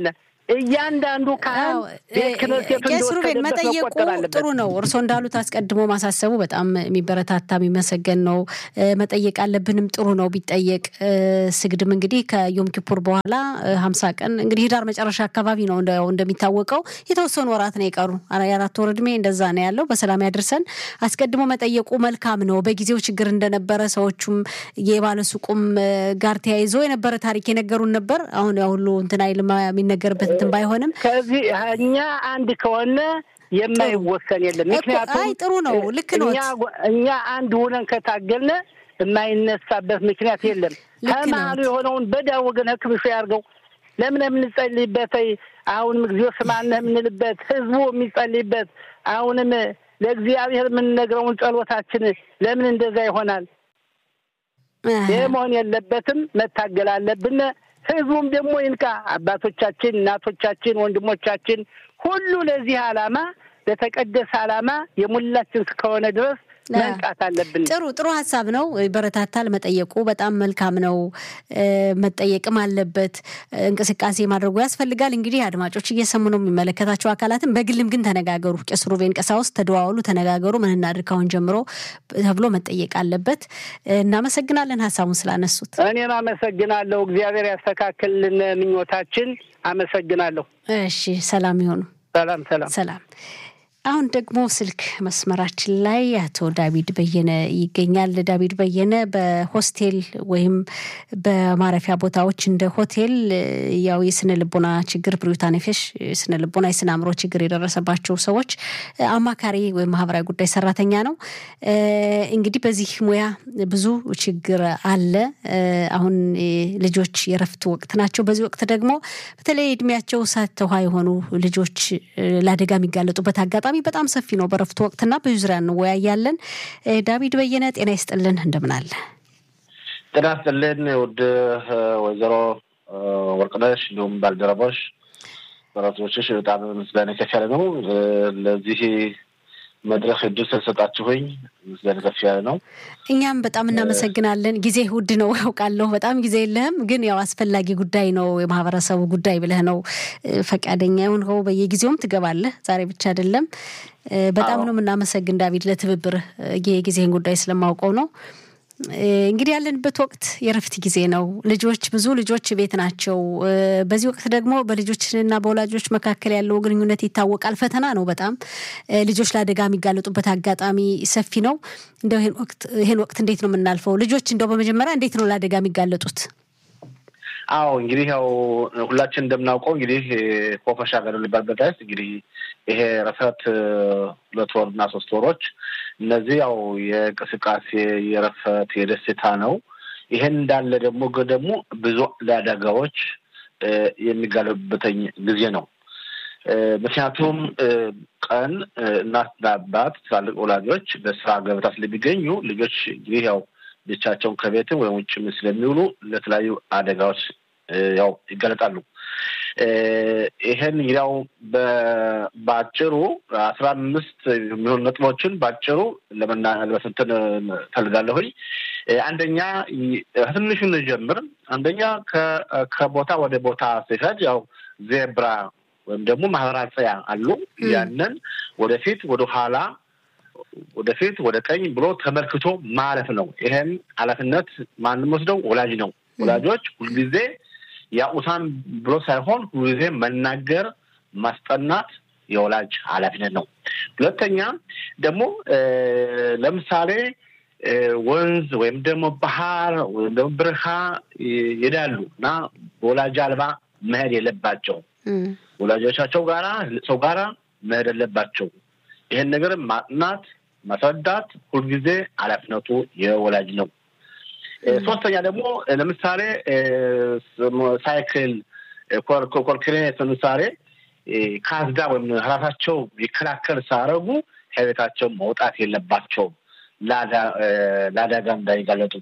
Speaker 4: እያንዳንዱ ካህን
Speaker 3: ከስሩቤን መጠየቁ ጥሩ ነው እርሶ እንዳሉት አስቀድሞ ማሳሰቡ በጣም የሚበረታታ የሚመሰገን ነው መጠየቅ አለብንም ጥሩ ነው ቢጠየቅ ስግድም እንግዲህ ከዮም ኪፑር በኋላ ሀምሳ ቀን እንግዲህ ዳር መጨረሻ አካባቢ ነው እንደሚታወቀው የተወሰኑ ወራት ነው የቀሩ አራት ወር እድሜ እንደዛ ነው ያለው በሰላም ያድርሰን አስቀድሞ መጠየቁ መልካም ነው በጊዜው ችግር እንደነበረ ሰዎችም የባለሱቁም ጋር ተያይዞ የነበረ ታሪክ የነገሩን ነበር አሁን ያው ሁሉ እንትና ይልማ የሚነገርበት ባይሆንም
Speaker 4: ከዚህ እኛ አንድ ከሆነ የማይወሰን የለም ምክንያቱም
Speaker 3: አይ ጥሩ ነው ልክ ነው
Speaker 4: እኛ እኛ አንድ ሆነን ከታገልነ የማይነሳበት ምክንያት የለም ከማሉ የሆነውን በዳው ወገን ህክምሽ ያርገው ለምን የምንጸልይበት አሁንም እግዚኦ ስማነ የምንልበት ህዝቡ የሚጸልይበት አሁንም ለእግዚአብሔር የምንነግረውን ጸሎታችን ለምን እንደዛ ይሆናል የመሆን የለበትም መታገል አለብን ህዝቡም ደግሞ ይንቃ አባቶቻችን እናቶቻችን ወንድሞቻችን ሁሉ ለዚህ ዓላማ ለተቀደሰ ዓላማ የሙላችን ከሆነ ድረስ መንቃት አለብን
Speaker 3: ጥሩ ጥሩ ሐሳብ ነው በረታታል መጠየቁ በጣም መልካም ነው መጠየቅም አለበት እንቅስቃሴ ማድረጉ ያስፈልጋል እንግዲህ አድማጮች እየሰሙ ነው የሚመለከታቸው አካላትን በግልም ግን ተነጋገሩ ቄስሩቤን ቀሳውስ ተደዋውሉ ተነጋገሩ ምን እናድርካውን ጀምሮ ተብሎ መጠየቅ አለበት እናመሰግናለን ሐሳቡን ስላነሱት
Speaker 4: እኔም አመሰግናለሁ እግዚአብሔር ያስተካክልን ምኞታችን አመሰግናለሁ
Speaker 3: እሺ ሰላም ይሁኑ
Speaker 4: ሰላም ሰላም
Speaker 3: ሰላም አሁን ደግሞ ስልክ መስመራችን ላይ አቶ ዳዊት በየነ ይገኛል ዳዊት በየነ በሆስቴል ወይም በማረፊያ ቦታዎች እንደ ሆቴል ያው የስነ ልቦና ችግር ብሩታኔፈሽ ስነ ልቦና የስነ አእምሮ ችግር የደረሰባቸው ሰዎች አማካሪ ወይም ማህበራዊ ጉዳይ ሰራተኛ ነው እንግዲህ በዚህ ሙያ ብዙ ችግር አለ አሁን ልጆች የረፍት ወቅት ናቸው በዚህ ወቅት ደግሞ በተለይ እድሜያቸው ሳተውሃ የሆኑ ልጆች ለአደጋ የሚጋለጡበት አጋጣሚ በጣም ሰፊ ነው በረፍት ወቅትና በዙሪያ ነው ወያያለን ዳዊት በየነ ጤና ይስጥልን እንደምን አለ
Speaker 5: ጤና ይስጥልን ወደ ወይዘሮ ወርቅነሽ እንዲሁም ባልደረቦች በራሶችሽ በጣም ምስጋና ከፈለ ነው ለዚህ መድረክ እድል ስለሰጣችሁኝ ምስጋና ከፈለ ነው
Speaker 3: እኛም በጣም እናመሰግናለን ጊዜ ውድ ነው ያውቃለሁ በጣም ጊዜ የለህም ግን ያው አስፈላጊ ጉዳይ ነው የማህበረሰቡ ጉዳይ ብለህ ነው ፈቃደኛ ሆነው በየጊዜውም ትገባለህ ዛሬ ብቻ አይደለም በጣም ነው እናመሰግን ዳዊት ለትብብር የጊዜን ጉዳይ ስለማውቀው ነው እንግዲህ ያለንበት ወቅት የረፍት ጊዜ ነው ልጆች ብዙ ልጆች ቤት ናቸው በዚህ ወቅት ደግሞ በልጆችና በወላጆች መካከል ያለው ግንኙነት ይታወቃል ፈተና ነው በጣም ልጆች ለአደጋ የሚጋለጡበት አጋጣሚ ሰፊ ነው እንደው ይሄን ወቅት ይሄን ወቅት እንዴት ነው የምናልፈው ልጆች እንደው በመጀመሪያ እንዴት ነው ለአደጋ የሚጋለጡት
Speaker 5: አዎ እንግዲህ ያው ሁላችን እንደምናውቀው እንግዲህ ፖፈሻ ጋር ልባበታስ እንግዲህ ይሄ ረፈት ሁለት ወርና ሶስት ወሮች እነዚህ ያው የቅስቃሴ የረፈት የደስታ ነው ይሄን እንዳለ ደግሞ ደግሞ ብዙ ለአደጋዎች የሚጋለጡበት ጊዜ ነው ምክንያቱም ቀን እናትና አባት ትላልቅ ወላጆች በስራ ገበታ ስለሚገኙ ልጆች እንግዲህ ያው ብቻቸውን ከቤት ወይም ውጭ ስለሚውሉ ለተለያዩ አደጋዎች ያው ይጋለጣሉ ይሄን ያው በባጭሩ አስራ አምስት የሚሆኑ ነጥቦችን ባጭሩ ለመናገር ፈልጋለሁ አንደኛ ትንሹን ጀምር አንደኛ ከቦታ ወደ ቦታ ሲሄድ ያው ዜብራ ወይም ደግሞ ማህበራጸያ አሉ ያንን ወደፊት ወደ ኋላ ወደፊት ወደ ቀኝ ብሎ ተመልክቶ ማለፍ ነው ይሄን ኃላፊነት ማንም ወስደው ወላጅ ነው ወላጆች ሁልጊዜ ያኡሳን ብሎ ሳይሆን ሁልጊዜ መናገር ማስጠናት የወላጅ ኃላፊነት ነው ሁለተኛ ደግሞ ለምሳሌ ወንዝ ወይም ደግሞ ባህር ወይም ደግሞ በረሃ ይዳሉና ወላጅ አልባ መሄድ የለባቸው ወላጆቻቸው ጋራ ሰው ጋራ መሄድ የለባቸው ይሄን ነገር ማጥናት ማስረዳት ሁልጊዜ ኃላፊነቱ የወላጅ ነው ሶስተኛ ደግሞ ለምሳሌ ሳይክል ኮርኮርክሬት ለምሳሌ ካዝዳ ወይም ራሳቸው ይከላከል ሳረጉ ከቤታቸው መውጣት የለባቸው ላዳ ላዳጋ እንዳይጋለጡ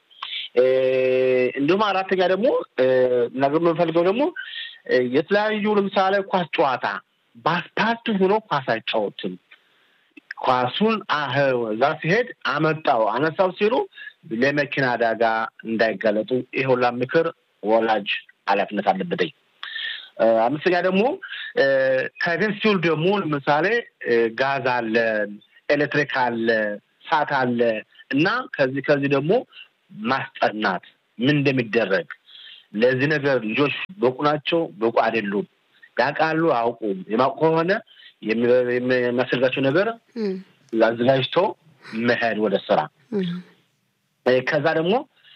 Speaker 5: እንዲሁም አራተኛ ደግሞ ነገር የምንፈልገው ደግሞ የተለያዩ ለምሳሌ ኳስ ጨዋታ ባስፓርቱ ሆኖ ኳስ አይጫወቱም ኳሱን አህው እዛ ሲሄድ አመጣው አነሳው ሲሉ ለመኪና አደጋ እንዳይጋለጡ ይሄውላ ምክር ወላጅ ኃላፊነት አለበት አምስተኛ ደግሞ ከቤት ሲውል ደግሞ ለምሳሌ ጋዝ አለ ኤሌክትሪክ አለ ሳት አለ እና ከዚህ ከዚህ ደግሞ ማስጠናት ምን እንደሚደረግ ለዚህ ነገር ልጆች በቁ ናቸው በቁ አይደሉም ያቃሉ አውቁም የማውቁ ሆነ የሚያስፈልጋቸው ነገር አዘጋጅቶ መሄድ ወደ ስራ ከዛ ደግሞ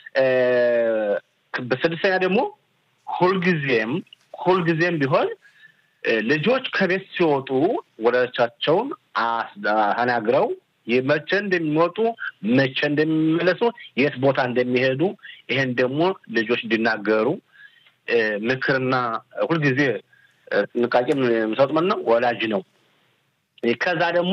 Speaker 5: በስድስተኛ ደግሞ ሁልጊዜም ሁልጊዜም ቢሆን ልጆች ከቤት ሲወጡ ወላጆቻቸውን አናግረው የመቼ እንደሚወጡ መቼ እንደሚመለሱ የት ቦታ እንደሚሄዱ ይሄን ደግሞ ልጆች እንዲናገሩ ምክርና ሁልጊዜ ንቃቂም መስጠት ነው ወላጅ ነው ከዛ ደግሞ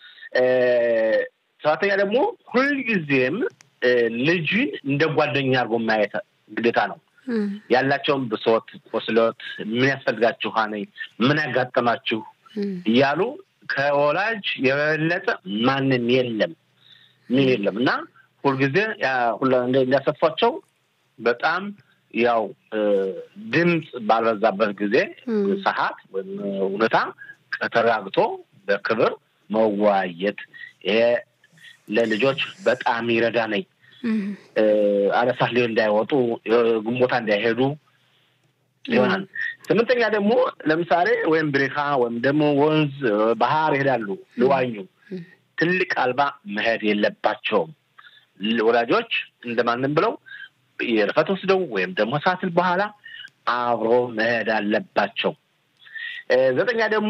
Speaker 5: ሰባተኛ ደግሞ ሁልጊዜም ልጅን እንደ ጓደኛ አድርጎ ማየት ግዴታ ነው ያላቸውን ብሶት ቆስሎት ምን ያስፈልጋችሁ ሆነኝ ምን ያጋጠማችሁ ይያሉ ከወላጅ የበለጠ ማንንም የለም ምን የለምና ሁልጊዜ ያ ሁሉ እንደያሰፋቸው በጣም ያው ድምጽ ባልበዛበት ጊዜ ሰዓት ወይ ሁኔታ ከተራግቶ በክብር መዋየት ይሄ ለልጆች በጣም ይረዳናል አለሳህ ላይ እንዳይወጡ ጉሞታ እንዳይሄዱ ይሆናል ስምንተኛ ደግሞ ለምሳሌ ወይም ብሪካ ወይም ደግሞ ወንዝ ባህር ይሄዳሉ ለዋኙ ትልቅ አልባ መሄድ የለባቸውም ወላጆች እንደማንም ብለው የረፈት ወስደው ወይም ደግሞ ሳትል በኋላ አብሮ መሄድ አለባቸው ዘጠኛ ደግሞ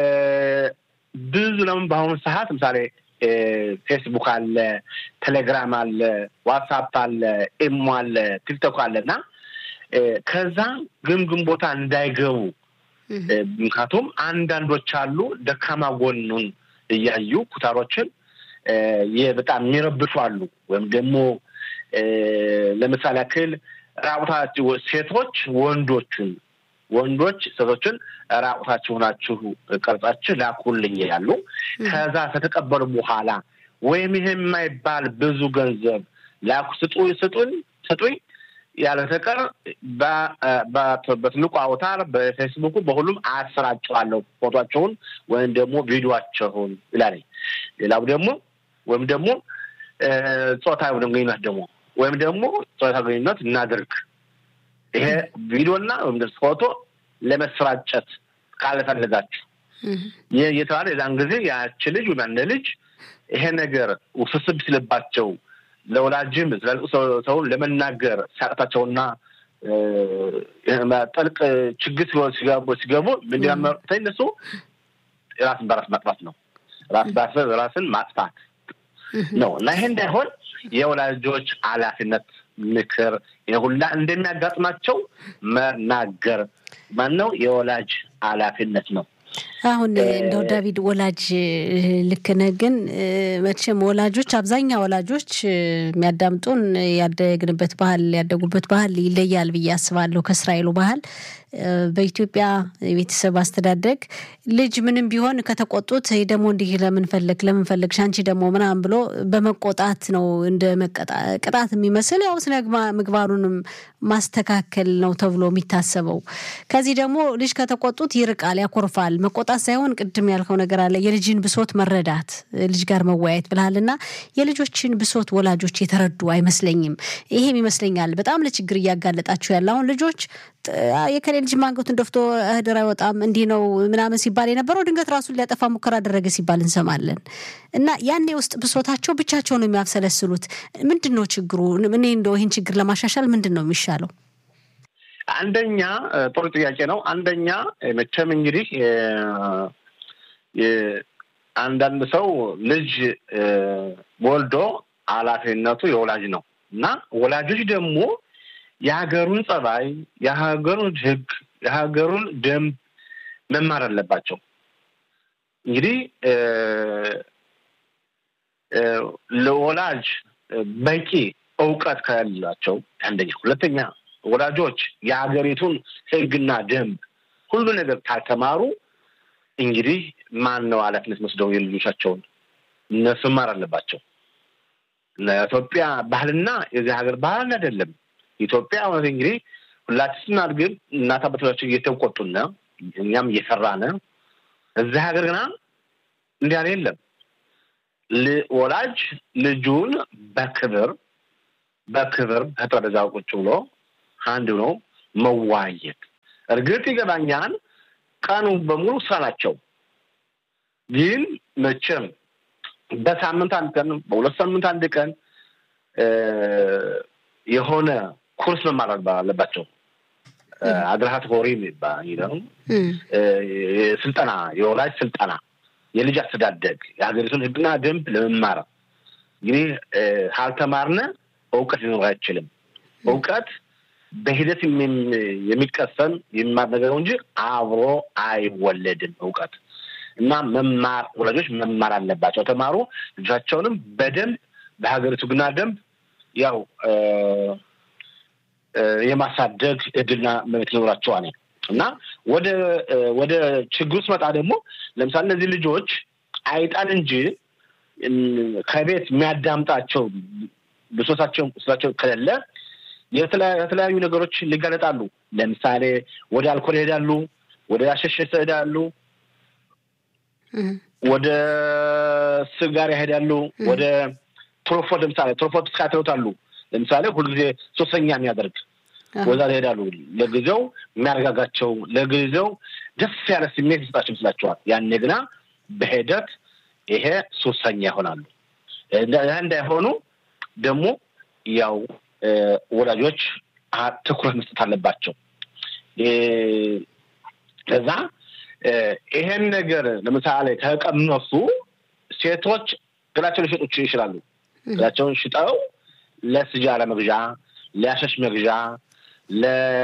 Speaker 5: ብዙ ለምን ባሁን ሰዓት ለምሳሌ ፌስቡክ አለ ቴሌግራም አለ ዋትስአፕ አለ ኢሞ አለ ቲክቶክ አለና ከዛ ግምግም ቦታ እንዳይገቡ ምክንያቱም አንዳንዶች አሉ ደካማ ጎኑን እያዩ ኩታሮችን የበጣም የሚረብሹ አሉ ወይም ደግሞ ለምሳሌ አክል ራቁታቸው ሴቶች ወንዶችን ወንዶች ሴቶችን ራቁታቸው ሆናችሁ ቀርጻችሁ ላኩልኝ ያሉ ከዛ ተተቀበሉ በኋላ ወይም ይሄ የማይባል ብዙ ገንዘብ ላኩ ስጡኝ ስጡኝ ስጡኝ ያለ ተቀር በትልቁ አውታር በፌስቡክ በሁሉም አሰራጫለሁ ፎቶአቸውን ወይም ደግሞ ቪዲዮአቸውን ይላል ሌላው ደግሞ ወይም ደግሞ ጾታው ግንኙነት ደግሞ ወይም ደግሞ ጾታው ግንኙነት እናድርግ ይሄ ቪዲዮና ወይም ደግሞ ፎቶ ለመስራጨት ካልፈለጋችሁ የየታለ ያን ጊዜ ያቺ ልጅ ወይም ልጅ ይሄ ነገር ውስብስብ ስለባቸው ለወላጅም ሰው ለመናገር ሳጣቸውና ማጠልቅ ችግር ሲጋቡ ሲጋቡ ምንድነው ተነሱ ራስ በራስ ማጥፋት ነው ራስ በራስ ራስን ማጥፋት ነው እና ይሄ እንዳይሆን የወላጆች ኃላፊነት ምክር የሁላ እንደሚያጋጥማቸው መናገር ማነው የወላጅ ኃላፊነት ነው
Speaker 3: አሁን እንደው ዳዊት ወላጅ ልክ ነህ ግን መቼም ወላጆች አብዛኛው ወላጆች የሚያዳምጡን ያደግንበት ባህል ያደጉበት ባህል ይለያል ብዬ አስባለሁ ከእስራኤሉ ባህል በኢትዮጵያ የቤተሰብ አስተዳደግ ልጅ ምንም ቢሆን ከተቆጡት ደግሞ እንዲህ ለምን ፈለክ ለምን ፈለክ ሻንቺ ደግሞ ምናም ብሎ በመቆጣት ነው እንደ መቀጣት የሚመስል ያው ስነግማ ምግባሩንም ማስተካከል ነው ተብሎ የሚታሰበው ከዚህ ደግሞ ልጅ ከተቆጡት ይርቃል ያኮርፋል መቆጣት ሳይሆን ቅድም ያልከው ነገር አለ የልጅን ብሶት መረዳት ልጅ ጋር መወያየት ብለሃልና የልጆችን ብሶት ወላጆች የተረዱ አይመስለኝም ይሄም ይመስለኛል በጣም ለችግር ያጋለጣቸው ያለው አሁን ልጆች የከሌልጅ ማንገቱን ደፍቶ ህደራ ወጣም እንዲ ነው ምናምን ሲባል የነበረው ድንገት ራሱን ሊያጠፋ ሙከራ አደረገ ሲባል እንሰማለን እና ያኔ ውስጥ ብሶታቸው ብቻቸው ነው የሚያፈሰለስሉት ምንድነው ችግሩ እኔ እንደው ይሄን ችግር ለማሻሻል ምንድነው የሚሻለው
Speaker 5: አንደኛ ጥሩ ጥያቄ ነው አንደኛ መቼም እንግዲህ አንዳንድ ሰው ልጅ ወልዶ ኃላፊነቱ የወላጅ ነው እና ወላጆች ደግሞ የሀገሩን ጸባይ የሀገሩን ህግ የሀገሩን ደንብ መማር አለባቸው እንግዲህ ለወላጅ በቂ ዕውቀት ካላቸው አንደኛ ሁለተኛ ወላጆች የሀገሪቱን ህግና ደንብ ሁሉ ነገር ካልተማሩ እንግዲህ ማን ነው ኃላፊነት መስደው የልጆቻቸውን እነሱ ማር አለባቸው ለኢትዮጵያ ባህልና የዚህ ሀገር ባህል አይደለም ኢትዮጵያ ወደ እንግዲህ ሁላችንም አድርገን እናት አባቶቻችን እየተቆጡና እኛም እየፈራን እዛ ሀገር ገና እንዲያ አይደለም ወላጅ ልጁን በክብር በክብር ተጠረዛው ቁጭ ብሎ አንድ ነው መዋየት እርግጥ ይገባኛል ቀኑ በሙሉ ሰላቸው ግን መቼም በሳምንት አንድ ቀን በሁለት ሳምንት አንድ ቀን የሆነ ኮርስ መማር አለባቸው አድራሃት ሆሪም ይባላል ስልጠና የወላጅ ስልጠና የልጅ አስተዳደግ የሀገሪቱን ህግና ደንብ ለመማር እንግዲህ ካልተማርነ እውቀት ሊኖር አይችልም እውቀት በሂደት የሚቀሰም የሚማር ነገር እንጂ አብሮ አይወለድም እውቀት እና መማር ወላጆች መማር አለባቸው ተማሩ ልጆቻቸውንም በደንብ በሀገሪቱ ህግና ደንብ ያው የማሳደግ እድልና መብት ሊኖራቸው አለ እና ወደ ወደ ችግሩ ስመጣ ደግሞ ለምሳሌ እነዚህ ልጆች አይጣን እንጂ ከቤት የሚያዳምጣቸው ብሶታቸው ቁስላቸው ከሌለ የተለያዩ ነገሮች ሊጋለጣሉ ለምሳሌ ወደ አልኮል ይሄዳሉ ወደ አሸሸት ይሄዳሉ ወደ ሲጋራ ይሄዳሉ ወደ ትሮፎት ለምሳሌ ትሮፎት ስካትሮታሉ ለምሳሌ ሁልጊዜ ሶስተኛ የሚያደርግ ወዛ ይሄዳሉ ለጊዜው የሚያረጋጋቸው ለጊዜው ደስ ያለ ስሜት ይሰጣቸው ይችላል ያን ግና በሂደት ይሄ ሶስተኛ ይሆናሉ እንዳይሆኑ ደግሞ ያው ወላጆች ትኩረት መስጠት አለባቸው ለዛ ይሄን ነገር ለምሳሌ ከቀመሱ ሴቶች ግላቸውን ሊሸጡ ይችላሉ ግላቸውን ሽጠው ለስጃራ መግዣ ለአሸሽ መግዣ ለ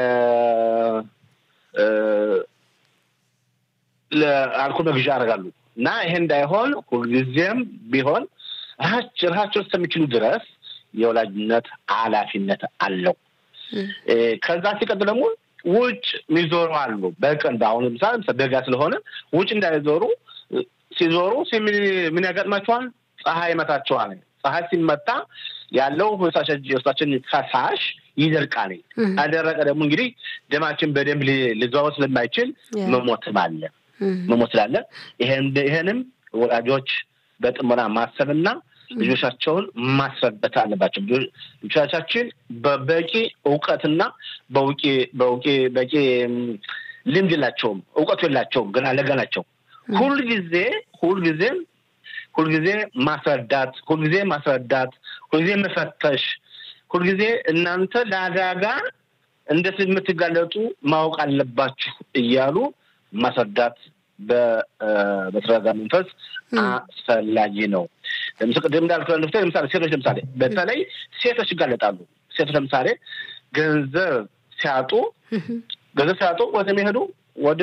Speaker 5: ለአልኮል መግዣ ያደርጋሉ እና ይሄ እንዳይሆን ሁልጊዜም ቢሆን ራሳቸው እስከሚችሉ ድረስ የወላጅነት ኃላፊነት አለው ከዛ ሲቀጥል ደግሞ ውጭ ሚዞሩ አሉ በቀን ባሁን ምሳሌ በጋ ስለሆነ ውጭ እንዳይዞሩ ሲዞሩ ምን ያጋጥማቸዋል ፀሐይ መታቸዋል ፀሐይ ሲመታ ያለው ወሳችን ፈሳሽ ይደርቃል አደረቀ ደግሞ እንግዲህ ደማችን በደም ሊዘዋወር ስለማይችል መሞት አለ መሞት አለ ይሄን ይሄንም ወላጆች በጥሞና ማሰብና ልጆቻቸውን ማስረዳት አለባቸው ልጆቻችን በበቂ ዕውቀትና በውቂ በውቂ በቂ ልምድ የላቸውም ዕውቀት የላቸውም ገና ለገናቸው ሁሉ ጊዜ ሁሉ ጊዜ ሁሉ ጊዜ ማስረዳት ሁሉ ጊዜ ማስረዳት ሁሉ ጊዜ መፈተሽ ሁሉ ጊዜ እናንተ ለአደጋ እንዴት የምትጋለጡ ማወቅ አለባችሁ እያሉ ማስረዳት በተረጋጋ መንፈስ አስፈላጊ ነው ለምሳሌ ቅድም እንዳልኩት ለምሳሌ ሴቶች ለምሳሌ በተለይ ሴቶች ይጋለጣሉ ሴቶች ለምሳሌ ገንዘብ ሲያጡ ገንዘብ ሲያጡ ወደ መሄዱ ወደ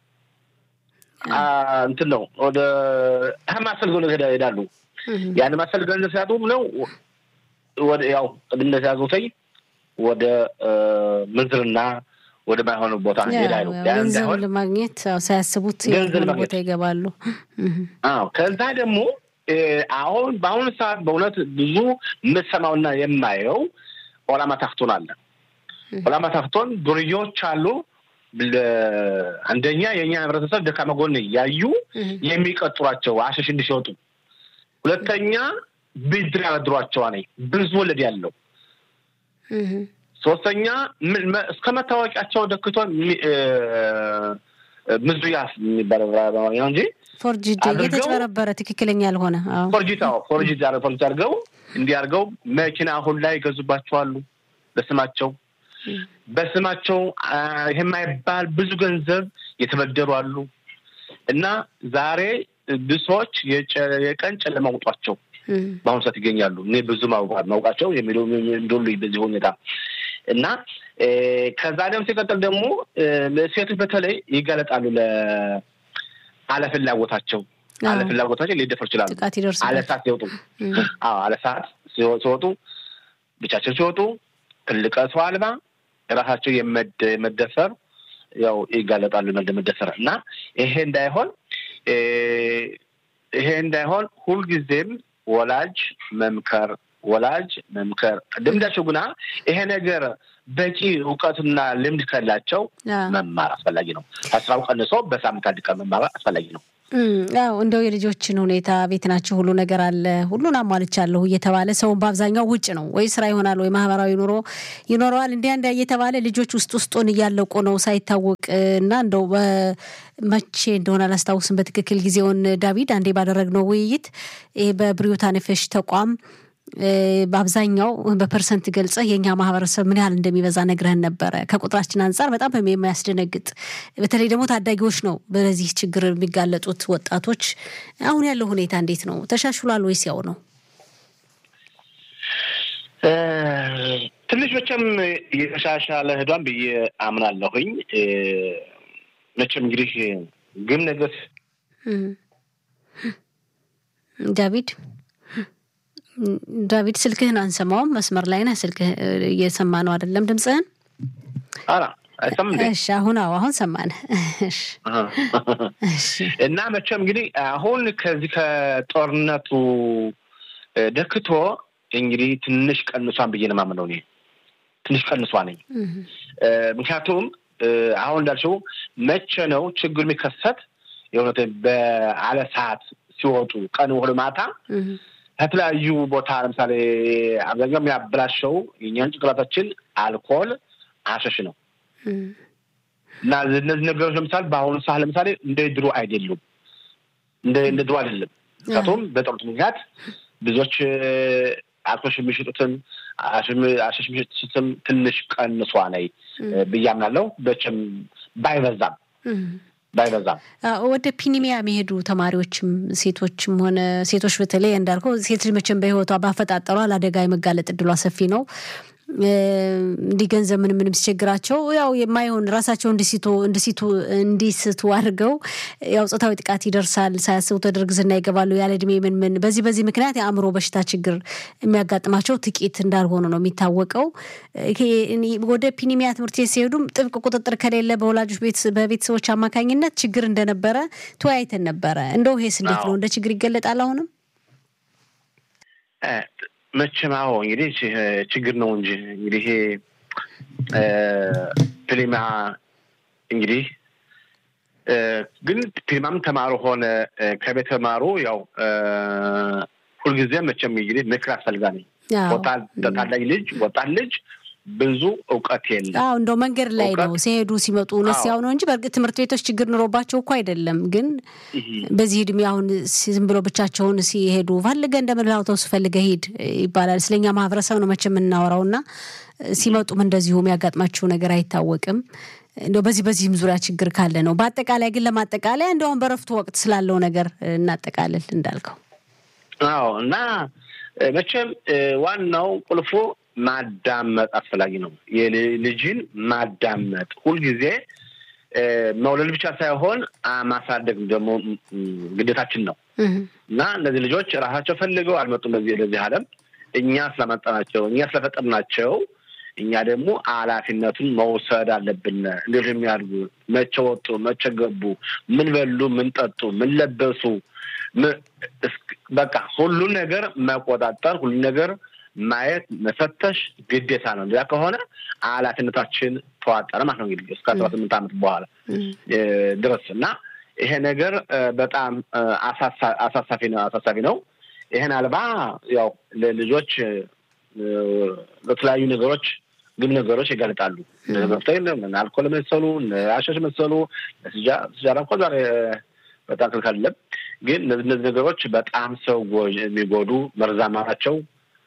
Speaker 5: እንትን ነው ወደ ማሰል ገንዘብ ይሄዳሉ ያን ማሰል ገንዘብ ሲያጡ ነው ወደ ያው ቅድም እንደያዙተይ ወደ ምንዝርና ወደ ማይሆን ቦታ ይሄዳሉ
Speaker 3: ያን ገንዘብ ለማግኘት ሳያስቡት ቦታ ይገባሉ
Speaker 5: አዎ ከዛ ደግሞ አሁን በአሁን ሰዓት በእውነት ብዙ መሰማውና የማየው ኦላማ ታፍቶን አለ ኦላማ ታፍቶን ዱርዮች አሉ አንደኛ የኛ ህብረተሰብ ደካማ ጎን ያዩ የሚቀጥሯቸው አሸሽ እንዲሸጡ ሁለተኛ ብድር ያድሯቸው አኔ ብዙ ወለድ ያለው ሶስተኛ እስከመታወቂያቸው ደክቶ ምዝያፍ የሚባለው ነው እንጂ
Speaker 3: ፎርጂድ የተጨበረበረ ትክክለኛ ያልሆነ
Speaker 5: አዎ ፎርጂታው ፎርጂድ ያለ ፎርጂድ አድርገው እንዲያርገው መኪና አሁን ላይ ገዙባቸዋል በስማቸው በስማቸው የማይባል ብዙ ገንዘብ የተበደሩ አሉ እና ዛሬ ብዙዎች የቀን ጨለማ ወጣቸው በአሁኑ ሰዓት ይገኛሉ እኔ ብዙ ማውቃት ማውቃቸው የሚሉ እንደሉ በዚህ ሁኔታ እና ከዛ ደግሞ ሲቀጥል ደግሞ ለሴቶች በተለይ ይጋለጣሉ ለአለፍላጎታቸው አለፍላጎታቸው ሊደፈር ይችላሉ አለሳት ሲወጡ አዎ አለሳት ሲወጡ ብቻቸው ሲወጡ ትልቅ ሰው አልባ ራሳቸው የመደፈር ያው ይጋለጣሉ ለመደፈር እና ይሄ እንዳይሆን ይሄ እንዳይሆን ሁሉ ጊዜም ወላጅ መምከር ወላጅ መምከር ድምዳቸው ግና ይሄ ነገር በቂ ዕውቀትና ልምድ ካላቸው መማር አስፈላጊ ነው አስራው ቀንሶ በሳምንት አንድ ቀን መማር አስፈላጊ ነው
Speaker 3: አዎ እንደው የልጆችን ሁኔታ ቤት ናቸው ሁሉ ነገር አለ ሁሉን አሟልቻለሁ እየተባለ ሰው በአብዛኛው ውጭ ነው ወይ ስራ ይሆናል ወይ ማህበራዊ ኑሮ ይኖራል እንዴ አንዴ እየተባለ ልጆች ውስጥ ውስጡን ያለቁ ነው ሳይታወቅና እንደው በመቼ እንደሆነ አላስታውስም በትክክል ጊዜውን ዳዊት አንዴ ባደረግነው ውይይት ይሄ በብሪዮታንፈሽ ተቋም በአብዛኛው በፐርሰንት ገልጸ የኛ ማህበረሰብ ምን ያህል እንደሚበዛ ነግረን ነበር ከቁጥራችን አንፃር በጣም በሚያስደነግጥ በተለይ ደግሞ ታዳጊዎች ነው በዚህ ችግር የሚጋለጡት ወጣቶች አሁን ያለው ሁኔታ እንዴት ነው ተሻሽሏል ወይስ ያው ነው
Speaker 5: ትንሽ መቼም የተሻሻለ ሄዷን ብዬ አምናለሁኝ መቼም እንግዲህ ግን ነገር
Speaker 3: ዳዊት ዳዊት ስልክህን አንሰማውም መስመር ላይ ነህ ስልክህ እየሰማ ነው አይደለም ድምጽህን
Speaker 5: አራ አይሰማም
Speaker 3: እሺ አሁን አሁን ሰማን እሺ
Speaker 5: እሺ እና መቼም እንግዲህ አሁን ከዚህ ከጦርነቱ ደክቶ እንግዲህ ትንሽ ቀንሷን ብዬ ነው ማምነው ነው ትንሽ ቀንሷን ነኝ ምክንያቱም አሁን እንዳልሽው መቼ ነው ችግር የሚከሰት የሆነ በአለ ሰዓት ሲወጡ ቀን ወደ ማታ ከተለያዩ ቦታ ለምሳሌ አብዛኛው የሚያበላሸው የኛን ጭንቅላታችን አልኮል አሸሽ ነው እና እነዚህ ነገሮች ለምሳሌ በአሁኑ ሰዓት ለምሳሌ እንደ ድሮ አይደሉም እንደ እንደ ድሮ አይደለም ከቶም በጣም ምክንያት ብዙዎች አልኮል የሚሸጡትን አሸሽ የሚሸጡትን ትንሽ ቀንሷ ነይ በያምናለው በቸም ባይበዛም ባይበዛም
Speaker 3: ወደ ፒኒሚያ የሚሄዱ ተማሪዎችም ሴቶችም ሆነ ሴቶች በተለይ እንዳልከው ሴት ልጅ መቼም በህይወቷ ባፈጣጠሯ ለአደጋ የመጋለጥ እድሏ ሰፊ ነው እንዲገንዘብ ምን ምንም ሲቸግራቸው ያው የማይሆን ራሳቸው እንዲሲቱ እንዲሲቱ እንዲስቱ አድርገው ያው ጾታዊ ጥቃት ይደርሳል ሳያስቡ ተደርግዝና ይገባሉ ያለ እድሜ ምን ምን በዚህ በዚህ ምክንያት የአእምሮ በሽታ ችግር የሚያጋጥማቸው ጥቂት እንዳልሆኑ ነው የሚታወቀው ይሄ ወደ ፒኒሚያ ትምህርት ቤት ሲሄዱም ጥብቅ ቁጥጥር ከሌለ በወላጆች ቤት በቤተሰቦች አማካኝነት ችግር እንደነበረ ተወያይተን ነበረ እንደው ይሄስ እንዴት ነው እንደ ችግር ይገለጣል አሁንም
Speaker 5: መቼማው እንግዲህ ችግር ነው እንጂ እንግዲህ ፕሪማ እንግዲህ ግን ፕሪማም ተማሩ ሆነ ከቤት ተማሩ ያው ሁሉ ጊዜ መቼም እንግዲህ ምክር አስፈልጋለኝ ወጣት ታዳጊ ልጅ ወጣት ልጅ ብዙ ዕውቀት የለም
Speaker 3: አው እንደው መንገድ ላይ ነው ሲሄዱ ሲመጡ ለሲያው ነው እንጂ በርግጥ ትምህርት ቤቶች ችግር ኖሮባቸው እኮ አይደለም ግን በዚህ እድሜ አሁን ዝም ብሎ ብቻቸውን ሲሄዱ ፈልገ እንደመላው ተውስ ፈልገ ሄድ ይባላል ስለኛ ማህበረሰብ ነው መቼም እናወራውና ሲመጡም እንደዚሁ የሚያጋጥማቸው ነገር አይታወቅም እንደው በዚህ በዚህም ዙሪያ ችግር ካለ ነው በአጠቃላይ ግን ለማጠቃለያ እንደው በረፍቱ ወቅት ስላለው ነገር እናጠቃልል እንዳልከው
Speaker 5: አዎ እና መቼም ዋናው ቁልፉ ማዳመጥ አስፈላጊ ነው የልጅን ማዳመጥ ሁሉ ጊዜ መውለድ ብቻ ሳይሆን ማሳደግ ደግሞ ግዴታችን ነው እና እነዚህ ልጆች ራሳቸው ፈልገው አልመጡም ለዚህ ለዚህ ዓለም እኛ ስለማጣናቸው እኛ ስለፈጠርናቸው እኛ ደግሞ አላፊነቱን መውሰድ አለብን እንደዚህ የሚያድጉ መቼ ወጡ መቼ ገቡ ምን በሉ ምን ጠጡ ምን ለበሱ በቃ ሁሉ ነገር መቆጣጠር ሁሉ ነገር ማየት መፈተሽ ግዴታ ነው ያ ከሆነ አላፊነታችን ተዋጣረ ማለት ነው እንግዲህ እስከ አስራ ስምንት ዓመት በኋላ ድረስና ይሄ ነገር በጣም አሳሳፊ ነው አሳሳፊ ነው ይሄን አልባ ያው ለልጆች ለተለያዩ ነገሮች ግን ነገሮች ይጋለጣሉ ለመፍጠር አልኮል መሰሉ አሸሽ መሰሉ ስጃ ስጃራ እንኳን ዛሬ በጣም ከልከለም ግን እነዚህ ነገሮች በጣም ሰው የሚጎዱ መርዛማ ናቸው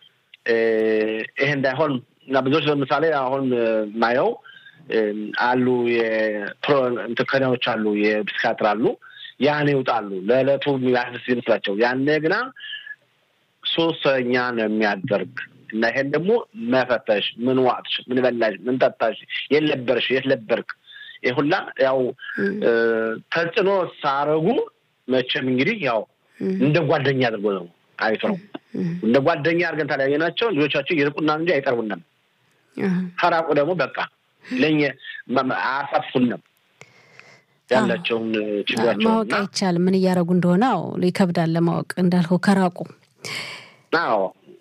Speaker 5: ይሄ እንዳይሆን እና ብዙዎች ለምሳሌ አሁን ማየው አሉ የፕሮ እንትከናዎች አሉ የፕሲካትር አሉ ያኔ ይወጣሉ ለለቱ የሚያስስ ይመስላቸው ያኔ ግና ሶስተኛ ነው የሚያደርግ እና ይሄን ደግሞ መፈተሽ ምን ዋጥሽ ምን በላሽ ምን ጠጣሽ የለበርሽ የለበርክ ይሁላ ያው ተጽኖ ሳረጉ መቼም እንግዲህ ያው እንደ ጓደኛ አድርጎ ነው አይቶ ነው እንደ ጓደኛ አርገን ታላየናቸው ልጆቻቸው ይርቁና እንጂ አይቀርቡንም ፈራቁ ደግሞ በቃ ለኛ አሳፍኩንም ያላቸው ችግራቸው
Speaker 3: ማወቅ አይቻልም ምን ያረጉ እንደሆነ አው ይከብዳል ለማወቅ እንዳልከው ከራቁ
Speaker 5: አዎ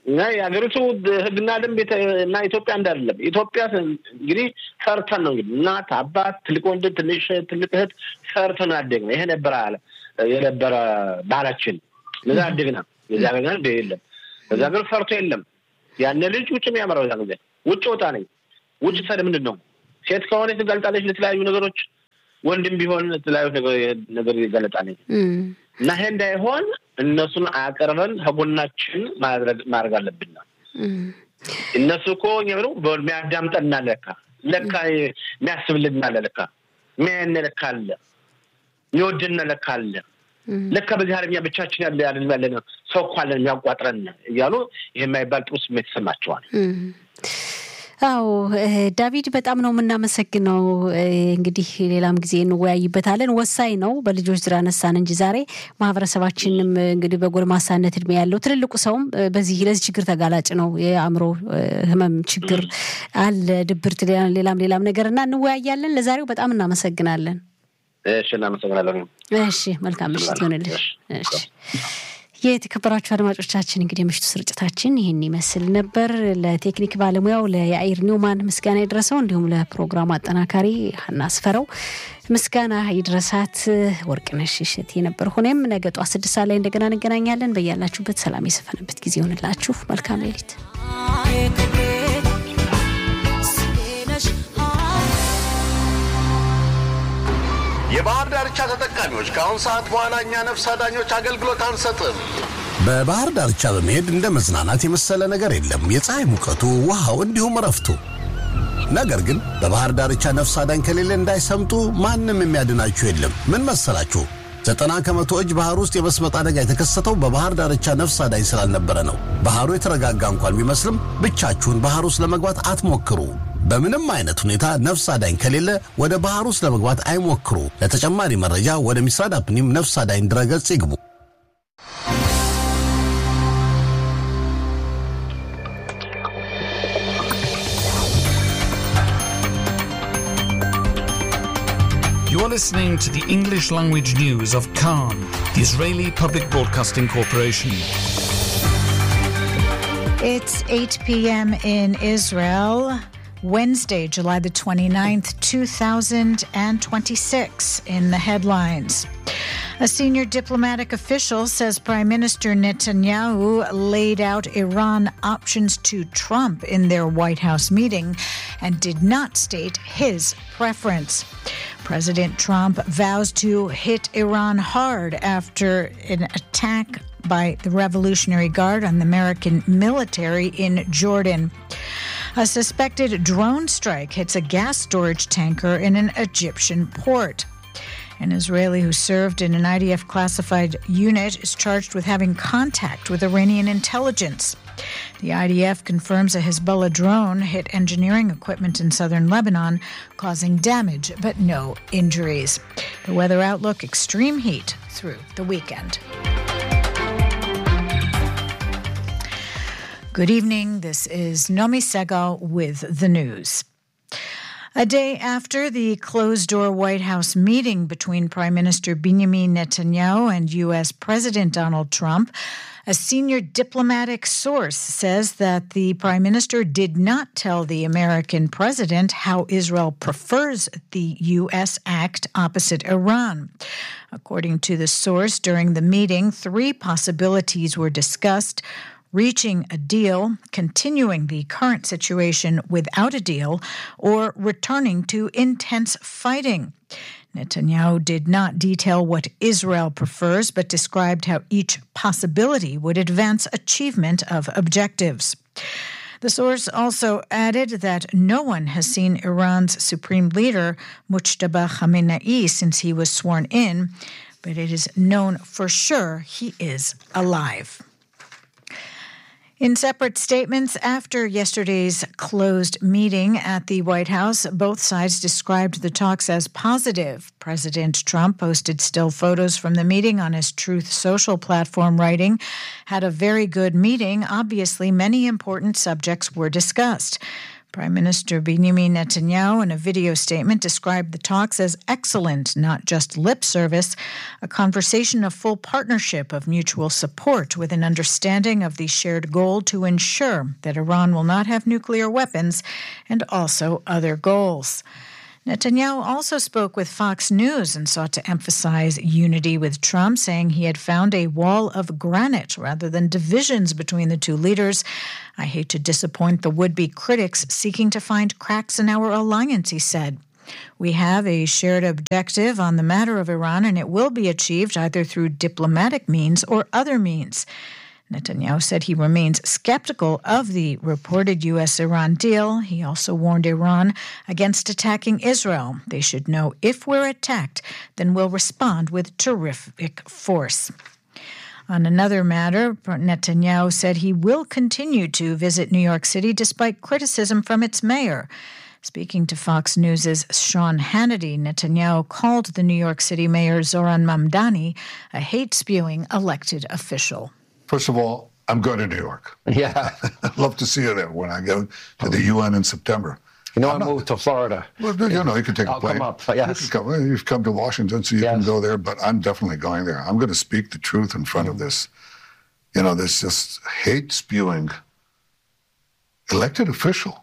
Speaker 5: እና የሀገሪቱ ህግና ደንብ እና ኢትዮጵያ እንዳለም ኢትዮጵያ እንግዲህ ፈርተን ነው እንግዲህ እናት አባት ትልቅ ወንድ ትንሽ ትልቅ እህት ፈርተን አደግን። ይሄ ነበር አለ የነበረ ባህላችን። ለዛ አደግና ለዛ ገና እንደ የለም ለዛ ገር ፈርቶ የለም። ያን ልጅ ውጭ ነው ያመራው ያ ጊዜ ውጭ ወጣ ነኝ ውጭ ሰደ ምንድነው ሴት ከሆነ ትገልጣለች ለተለያዩ ነገሮች ወንድም ቢሆን ለተለያዩ ነገር ይገልጣል እና ይሄ እንዳይሆን እነሱን አቀርበን ህጎናችን ማድረግ ማድረግ አለብን። እነሱ እኮ ነው በሚያዳምጠና ለካ ለካ የሚያስብልና ለካ ምን ለካ አለ ይወድና ለካ አለ ለካ በዚህ ዓለም ብቻችን ያለ ያለ ያለ ሰው ቋለ የሚያቋጥረን እያሉ ይሄ የማይባል ጥሩ ስሜት ይሰማቸዋል።
Speaker 3: አዎ ዳቪድ በጣም ነው የምናመሰግነው። እንግዲህ ሌላም ጊዜ እንወያይበታለን። ወሳኝ ነው በልጆች ዙሪያ ነሳን እንጂ ዛሬ ማህበረሰባችንም እንግዲህ በጎልማሳነት እድሜ ያለው ትልልቁ ሰውም በዚህ ለዚህ ችግር ተጋላጭ ነው። የአእምሮ ህመም ችግር አለ፣ ድብርት፣ ሌላም ሌላም ነገርና እንወያያለን። ለዛሬው በጣም እናመሰግናለን።
Speaker 5: እሺ እናመሰግናለን።
Speaker 3: እሺ መልካም ምሽት ይሁንልሽ። እሺ የተከበራችሁ አድማጮቻችን እንግዲህ ምሽቱ ስርጭታችን ይሄን ይመስል ነበር። ለቴክኒክ ባለሙያው ለያኢር ኒውማን ምስጋና ይድረሰው፣ እንዲሁም ለፕሮግራሙ አጠናካሪ ሀና አስፈረው ምስጋና ይድረሳት። ወርቅነሽ እሸቴ ነበር። ሆነም ነገ ጧት ስድስት ሰዓት ላይ እንደገና እንገናኛለን። በያላችሁበት ሰላም የሰፈነበት ጊዜ ይሁንላችሁ። መልካም ሌሊት።
Speaker 6: የባህር ዳርቻ ተጠቃሚዎች ከአሁን ሰዓት በኋላ እኛ ነፍስ አዳኞች አገልግሎት አንሰጥም።
Speaker 7: በባህር ዳርቻ በመሄድ እንደ መዝናናት የመሰለ ነገር የለም። የፀሐይ ሙቀቱ፣ ውሃው እንዲሁም ረፍቱ። ነገር ግን በባህር ዳርቻ ነፍስ አዳኝ ከሌለ እንዳይሰምጡ ማንም የሚያድናችሁ የለም። ምን መሰላችሁ? ዘጠና ከመቶ እጅ ባህር ውስጥ የመስመጥ አደጋ የተከሰተው በባህር ዳርቻ ነፍስ አዳኝ ስላልነበረ ነው። ባህሩ የተረጋጋ እንኳን ቢመስልም ብቻችሁን ባህር ውስጥ ለመግባት አትሞክሩ። በምንም አይነት ሁኔታ ነፍስ አዳኝ ከሌለ ወደ ባህር ውስጥ ለመግባት አይሞክሩ። ለተጨማሪ መረጃ ወደ ሚስራድ አፕኒም ነፍስ አዳኝ ድረገጽ ይግቡ።
Speaker 8: You are listening to the English language news of Khan, the Israeli Public Broadcasting Corporation.
Speaker 9: It's eight p.m. in Israel. Wednesday, July the twenty-ninth, two thousand twenty-six. In the headlines, a senior diplomatic official says Prime Minister Netanyahu laid out Iran options to Trump in their White House meeting and did not state his preference. President Trump vows to hit Iran hard after an attack by the Revolutionary Guard on the American military in Jordan. A suspected drone strike hits a gas storage tanker in an Egyptian port. An Israeli who served in an I D F classified unit is charged with having contact with Iranian intelligence. The I D F confirms a Hezbollah drone hit engineering equipment in southern Lebanon, causing damage but no injuries. The weather outlook: extreme heat through the weekend. Good evening. This is Nomi Segal with the news. A day after the closed-door White House meeting between Prime Minister Benjamin Netanyahu and U S President Donald Trump, a senior diplomatic source says that the Prime Minister did not tell the American president how Israel prefers the U S act opposite Iran. According to the source, during the meeting, three possibilities were discussed: reaching a deal, continuing the current situation without a deal, or returning to intense fighting. Netanyahu did not detail what Israel prefers, but described how each possibility would advance achievement of objectives. The source also added that no one has seen Iran's supreme leader, Mujtaba Khamenei, since he was sworn in, but it is known for sure he is alive. In separate statements after yesterday's closed meeting at the White House, both sides described the talks as positive. President Trump posted still photos from the meeting on his Truth Social platform, writing, "Had a very good meeting. Obviously, many important subjects were discussed." Prime Minister Benjamin Netanyahu, in a video statement, described the talks as excellent, not just lip service, a conversation of full partnership, of mutual support, with an understanding of the shared goal to ensure that Iran will not have nuclear weapons and also other goals. Netanyahu also spoke with Fox News and sought to emphasize unity with Trump, saying he had found a wall of granite rather than divisions between the two leaders. I hate to disappoint the would-be critics seeking to find cracks in our alliance, he said. We have a shared objective on the matter of Iran, and it will be achieved either through diplomatic means or other means. Netanyahu said he remains skeptical of the reported U S Iran deal. He also warned Iran against attacking Israel. They should know if we're attacked, then we'll respond with terrific force. On another matter, Netanyahu said he will continue to visit New York City despite criticism from its mayor. Speaking to Fox News' Sean Hannity, Netanyahu called the New York City mayor Zohran Mamdani a hate-spewing elected official.
Speaker 10: First of all, I'm going to New York.
Speaker 11: Yeah.
Speaker 10: I'd love to see you there when I go to the U N in September.
Speaker 11: You know,
Speaker 10: I'm
Speaker 11: I moved
Speaker 10: not,
Speaker 11: to Florida.
Speaker 10: Well, you know, you can take
Speaker 11: I'll
Speaker 10: a plane.
Speaker 11: come up, yes.
Speaker 10: You can come, you've come to Washington, so you
Speaker 11: yes.
Speaker 10: can go there, but I'm definitely going there. I'm going to speak the truth in front of this, you know, this just hate-spewing elected official.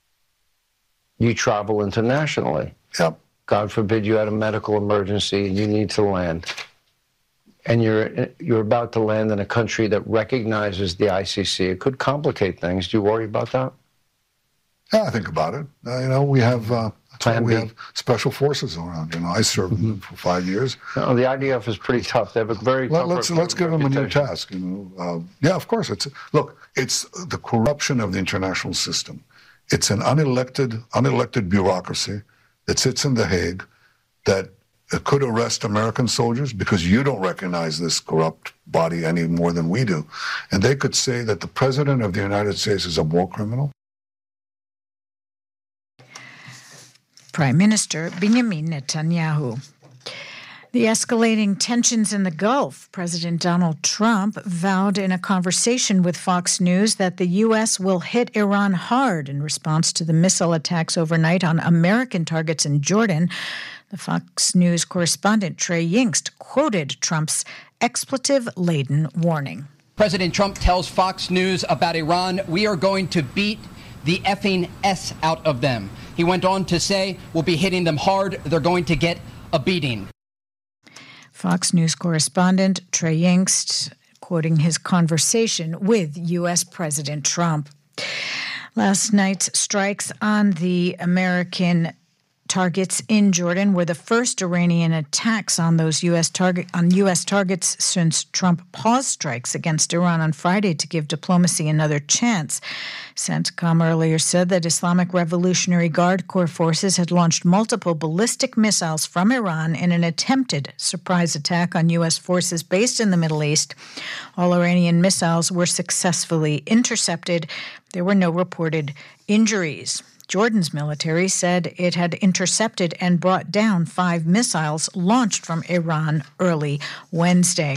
Speaker 11: You travel internationally.
Speaker 10: Yep.
Speaker 11: God forbid you had a medical emergency and you need to land. And you're you're about to land in a country that recognizes the I C C. It could complicate things. Do you worry about that?
Speaker 10: Yeah, I think about it. Uh, you know, we have uh, we
Speaker 11: B.
Speaker 10: have special forces around. You know, I served mm-hmm. for five years.
Speaker 11: No, the I D F is pretty tough. They have a very
Speaker 10: Let,
Speaker 11: tough
Speaker 10: let's let's give them a new task. You know, uh, yeah, of course. It's look, it's the corruption of the international system. It's an unelected unelected bureaucracy that sits in The Hague that could arrest American soldiers because you don't recognize this corrupt body any more than we do. And they could say that the President of the United States is a war criminal.
Speaker 9: Prime Minister Benjamin Netanyahu. The escalating tensions in the Gulf. President Donald Trump vowed in a conversation with Fox News that the U S will hit Iran hard in response to the missile attacks overnight on American targets in Jordan. The Fox News correspondent Trey Yingst quoted Trump's expletive-laden warning.
Speaker 12: President Trump tells Fox News about Iran, "We are going to beat the effing S out of them." He went on to say, "We'll be hitting them hard. They're going to get a beating."
Speaker 9: Fox News correspondent Trey Yingst quoting his conversation with U S President Trump. Last night's strikes on the American targets in Jordan were the first Iranian attacks on those U S target on U S targets since Trump paused strikes against Iran on Friday to give diplomacy another chance. CENTCOM earlier said that Islamic Revolutionary Guard Corps forces had launched multiple ballistic missiles from Iran in an attempted surprise attack on U S forces based in the Middle East. All Iranian missiles were successfully intercepted. There were no reported injuries. Jordan's military said it had intercepted and brought down five missiles launched from Iran early Wednesday.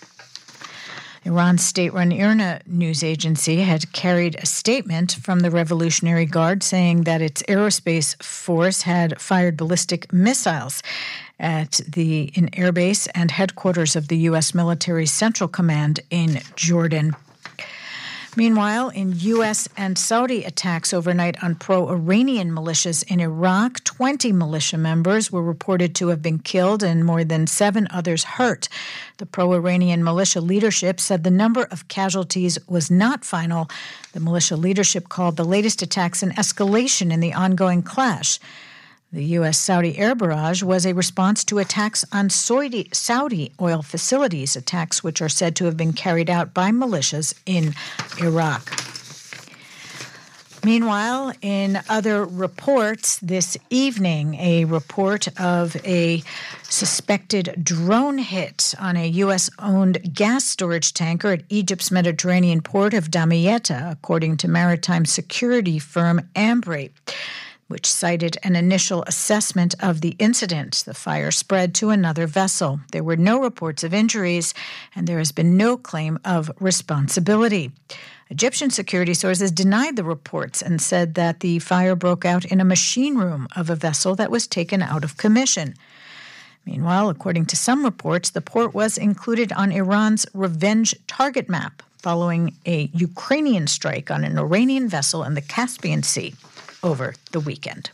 Speaker 9: Iran's state-run IRNA news agency had carried a statement from the Revolutionary Guard saying that its aerospace force had fired ballistic missiles at the an airbase and headquarters of the U S military Central Command in Jordan. Meanwhile, in U S and Saudi attacks overnight on pro-Iranian militias in Iraq, twenty militia members were reported to have been killed and more than seven others hurt. The pro-Iranian militia leadership said the number of casualties was not final. The militia leadership called the latest attacks an escalation in the ongoing clash. The U S-Saudi air barrage was a response to attacks on Saudi, Saudi oil facilities, attacks which are said to have been carried out by militias in Iraq. Meanwhile, in other reports this evening, a report of a suspected drone hit on a U S-owned gas storage tanker at Egypt's Mediterranean port of Damietta, according to maritime security firm Ambrate, which cited an initial assessment of the incident. The fire spread to another vessel. There were no reports of injuries, and there has been no claim of responsibility. Egyptian security sources denied the reports and said that the fire broke out in a machine room of a vessel that was taken out of commission. Meanwhile, according to some reports, the port was included on Iran's revenge target map following a Ukrainian strike on an Iranian vessel in the Caspian Sea over the weekend.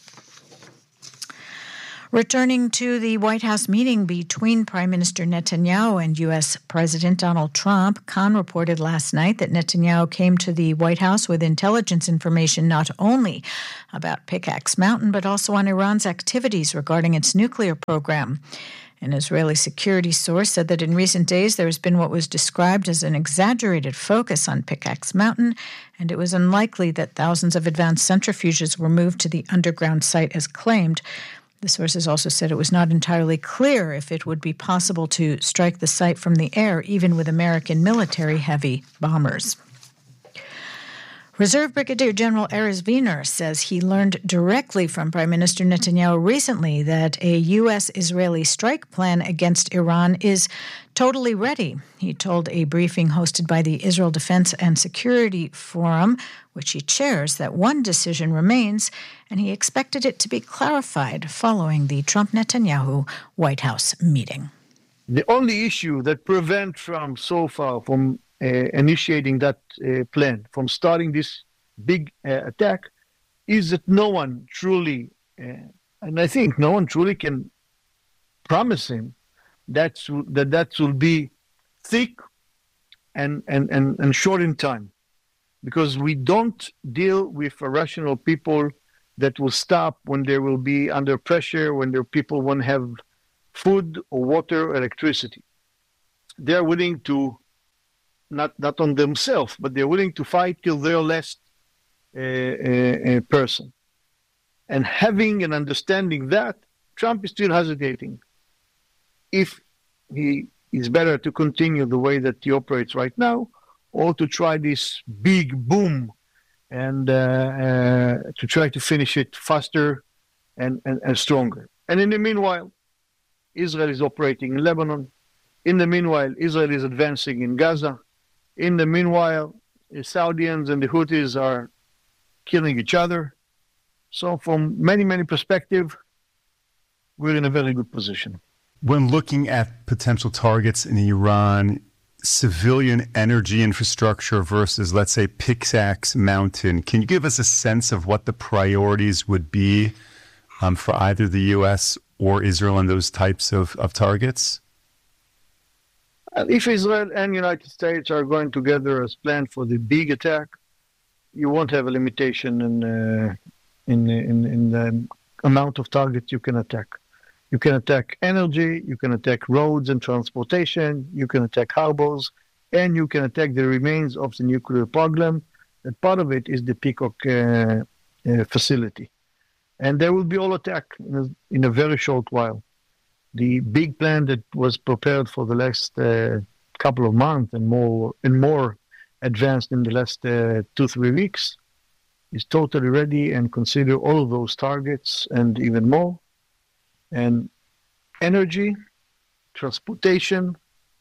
Speaker 9: Returning to the White House meeting between Prime Minister Netanyahu and U S President Donald Trump, Khan reported last night that Netanyahu came to the White House with intelligence information not only about Pickaxe Mountain, but also on Iran's activities regarding its nuclear program. An Israeli security source said that in recent days there has been what was described as an exaggerated focus on Pickaxe Mountain, and it was unlikely that thousands of advanced centrifuges were moved to the underground site as claimed. The sources also said it was not entirely clear if it would be possible to strike the site from the air, even with American military-heavy bombers. Reserve Brigadier General Erez Wiener says he learned directly from Prime Minister Netanyahu recently that a U S-Israeli strike plan against Iran is totally ready. He told a briefing hosted by the Israel Defense and Security Forum, which he chairs, that one decision remains, and he expected it to be clarified following the Trump-Netanyahu White House meeting.
Speaker 13: The only issue that prevents from so far from uh, initiating that uh, plan, from starting this big uh, attack, is that no one truly, uh, and I think no one truly can promise him that's, that that will be thick and, and, and, and short in time. Because we don't deal with irrational people that will stop when they will be under pressure, when their people won't have food or water or electricity. They're willing to, not, not on themselves, but they're willing to fight till their last uh, uh, person. And having and understanding that, Trump is still hesitating. If he is better to continue the way that he operates right now, or to try this big boom and uh, uh, to try to finish it faster and, and, and stronger. And in the meanwhile, Israel is operating in Lebanon. In the meanwhile, Israel is advancing in Gaza. In the meanwhile, the Saudis and the Houthis are killing each other. So from many, many perspectives, we're in a very good position.
Speaker 14: When looking at potential targets in Iran, civilian energy infrastructure versus, let's say, Pickaxe Mountain, can you give us a sense of what the priorities would be um, for either the U S or Israel on those types of, of targets?
Speaker 13: If Israel and the United States are going together as planned for the big attack, you won't have a limitation in, uh, in, in, in the amount of targets you can attack. You can attack energy, you can attack roads and transportation, you can attack harbors, and you can attack the remains of the nuclear program. And part of it is the Peacock uh, uh, facility. And they will be all attacked in a, in a very short while. The big plan that was prepared for the last uh, couple of months and more and more advanced in the last uh, two, three weeks is totally ready and consider all of those targets and even more. And energy, transportation,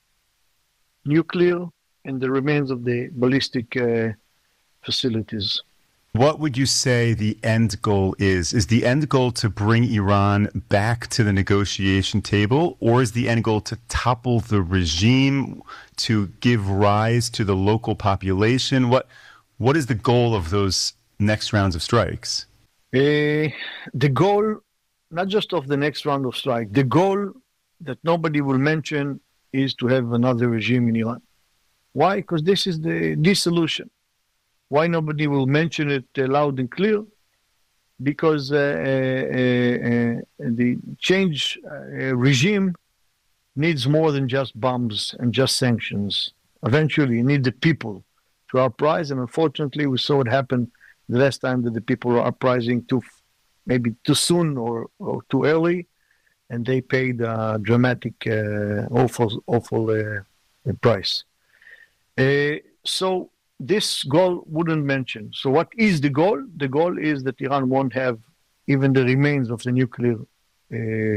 Speaker 13: nuclear, and the remains of the ballistic uh, facilities.
Speaker 14: What would you say the end goal is? Is the end goal to bring Iran back to the negotiation table, or is the end goal to topple the regime, to give rise to the local population? What What is the goal of those next rounds of strikes?
Speaker 13: Uh, the goal, not just of the next round of strike, the goal that nobody will mention is to have another regime in Iran. Why? Because this is the dissolution. Why nobody will mention it uh, loud and clear? Because uh, uh, uh, the change uh, regime needs more than just bombs and just sanctions. Eventually, you need the people to uprise, and unfortunately, we saw it happen the last time that the people were uprising too, maybe too soon or, or too early, and they paid a dramatic, uh, awful, awful uh, price. Uh, so this goal wouldn't mention. So what is the goal? The goal is that Iran won't have even the remains of the nuclear uh,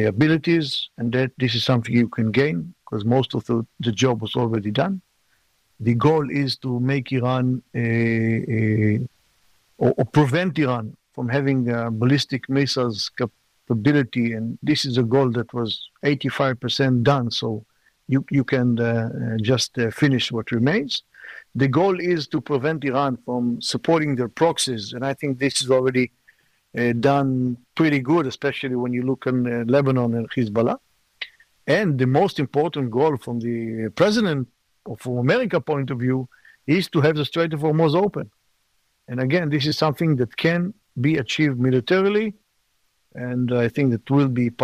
Speaker 13: abilities, and that this is something you can gain because most of the, the job was already done. the goal is to make Iran a, a, or, or prevent Iran from having uh, ballistic missiles capability, and this is a goal that was eighty-five percent done. So you you can uh, just uh, finish what remains. The goal is to prevent Iran from supporting their proxies, and I think this is already uh, done pretty good, especially when you look in uh, Lebanon and Hezbollah. And the most important goal from the president, or from America point of view, is to have the Strait of Hormuz open. And again, this is something that can be achieved militarily, and I think that will be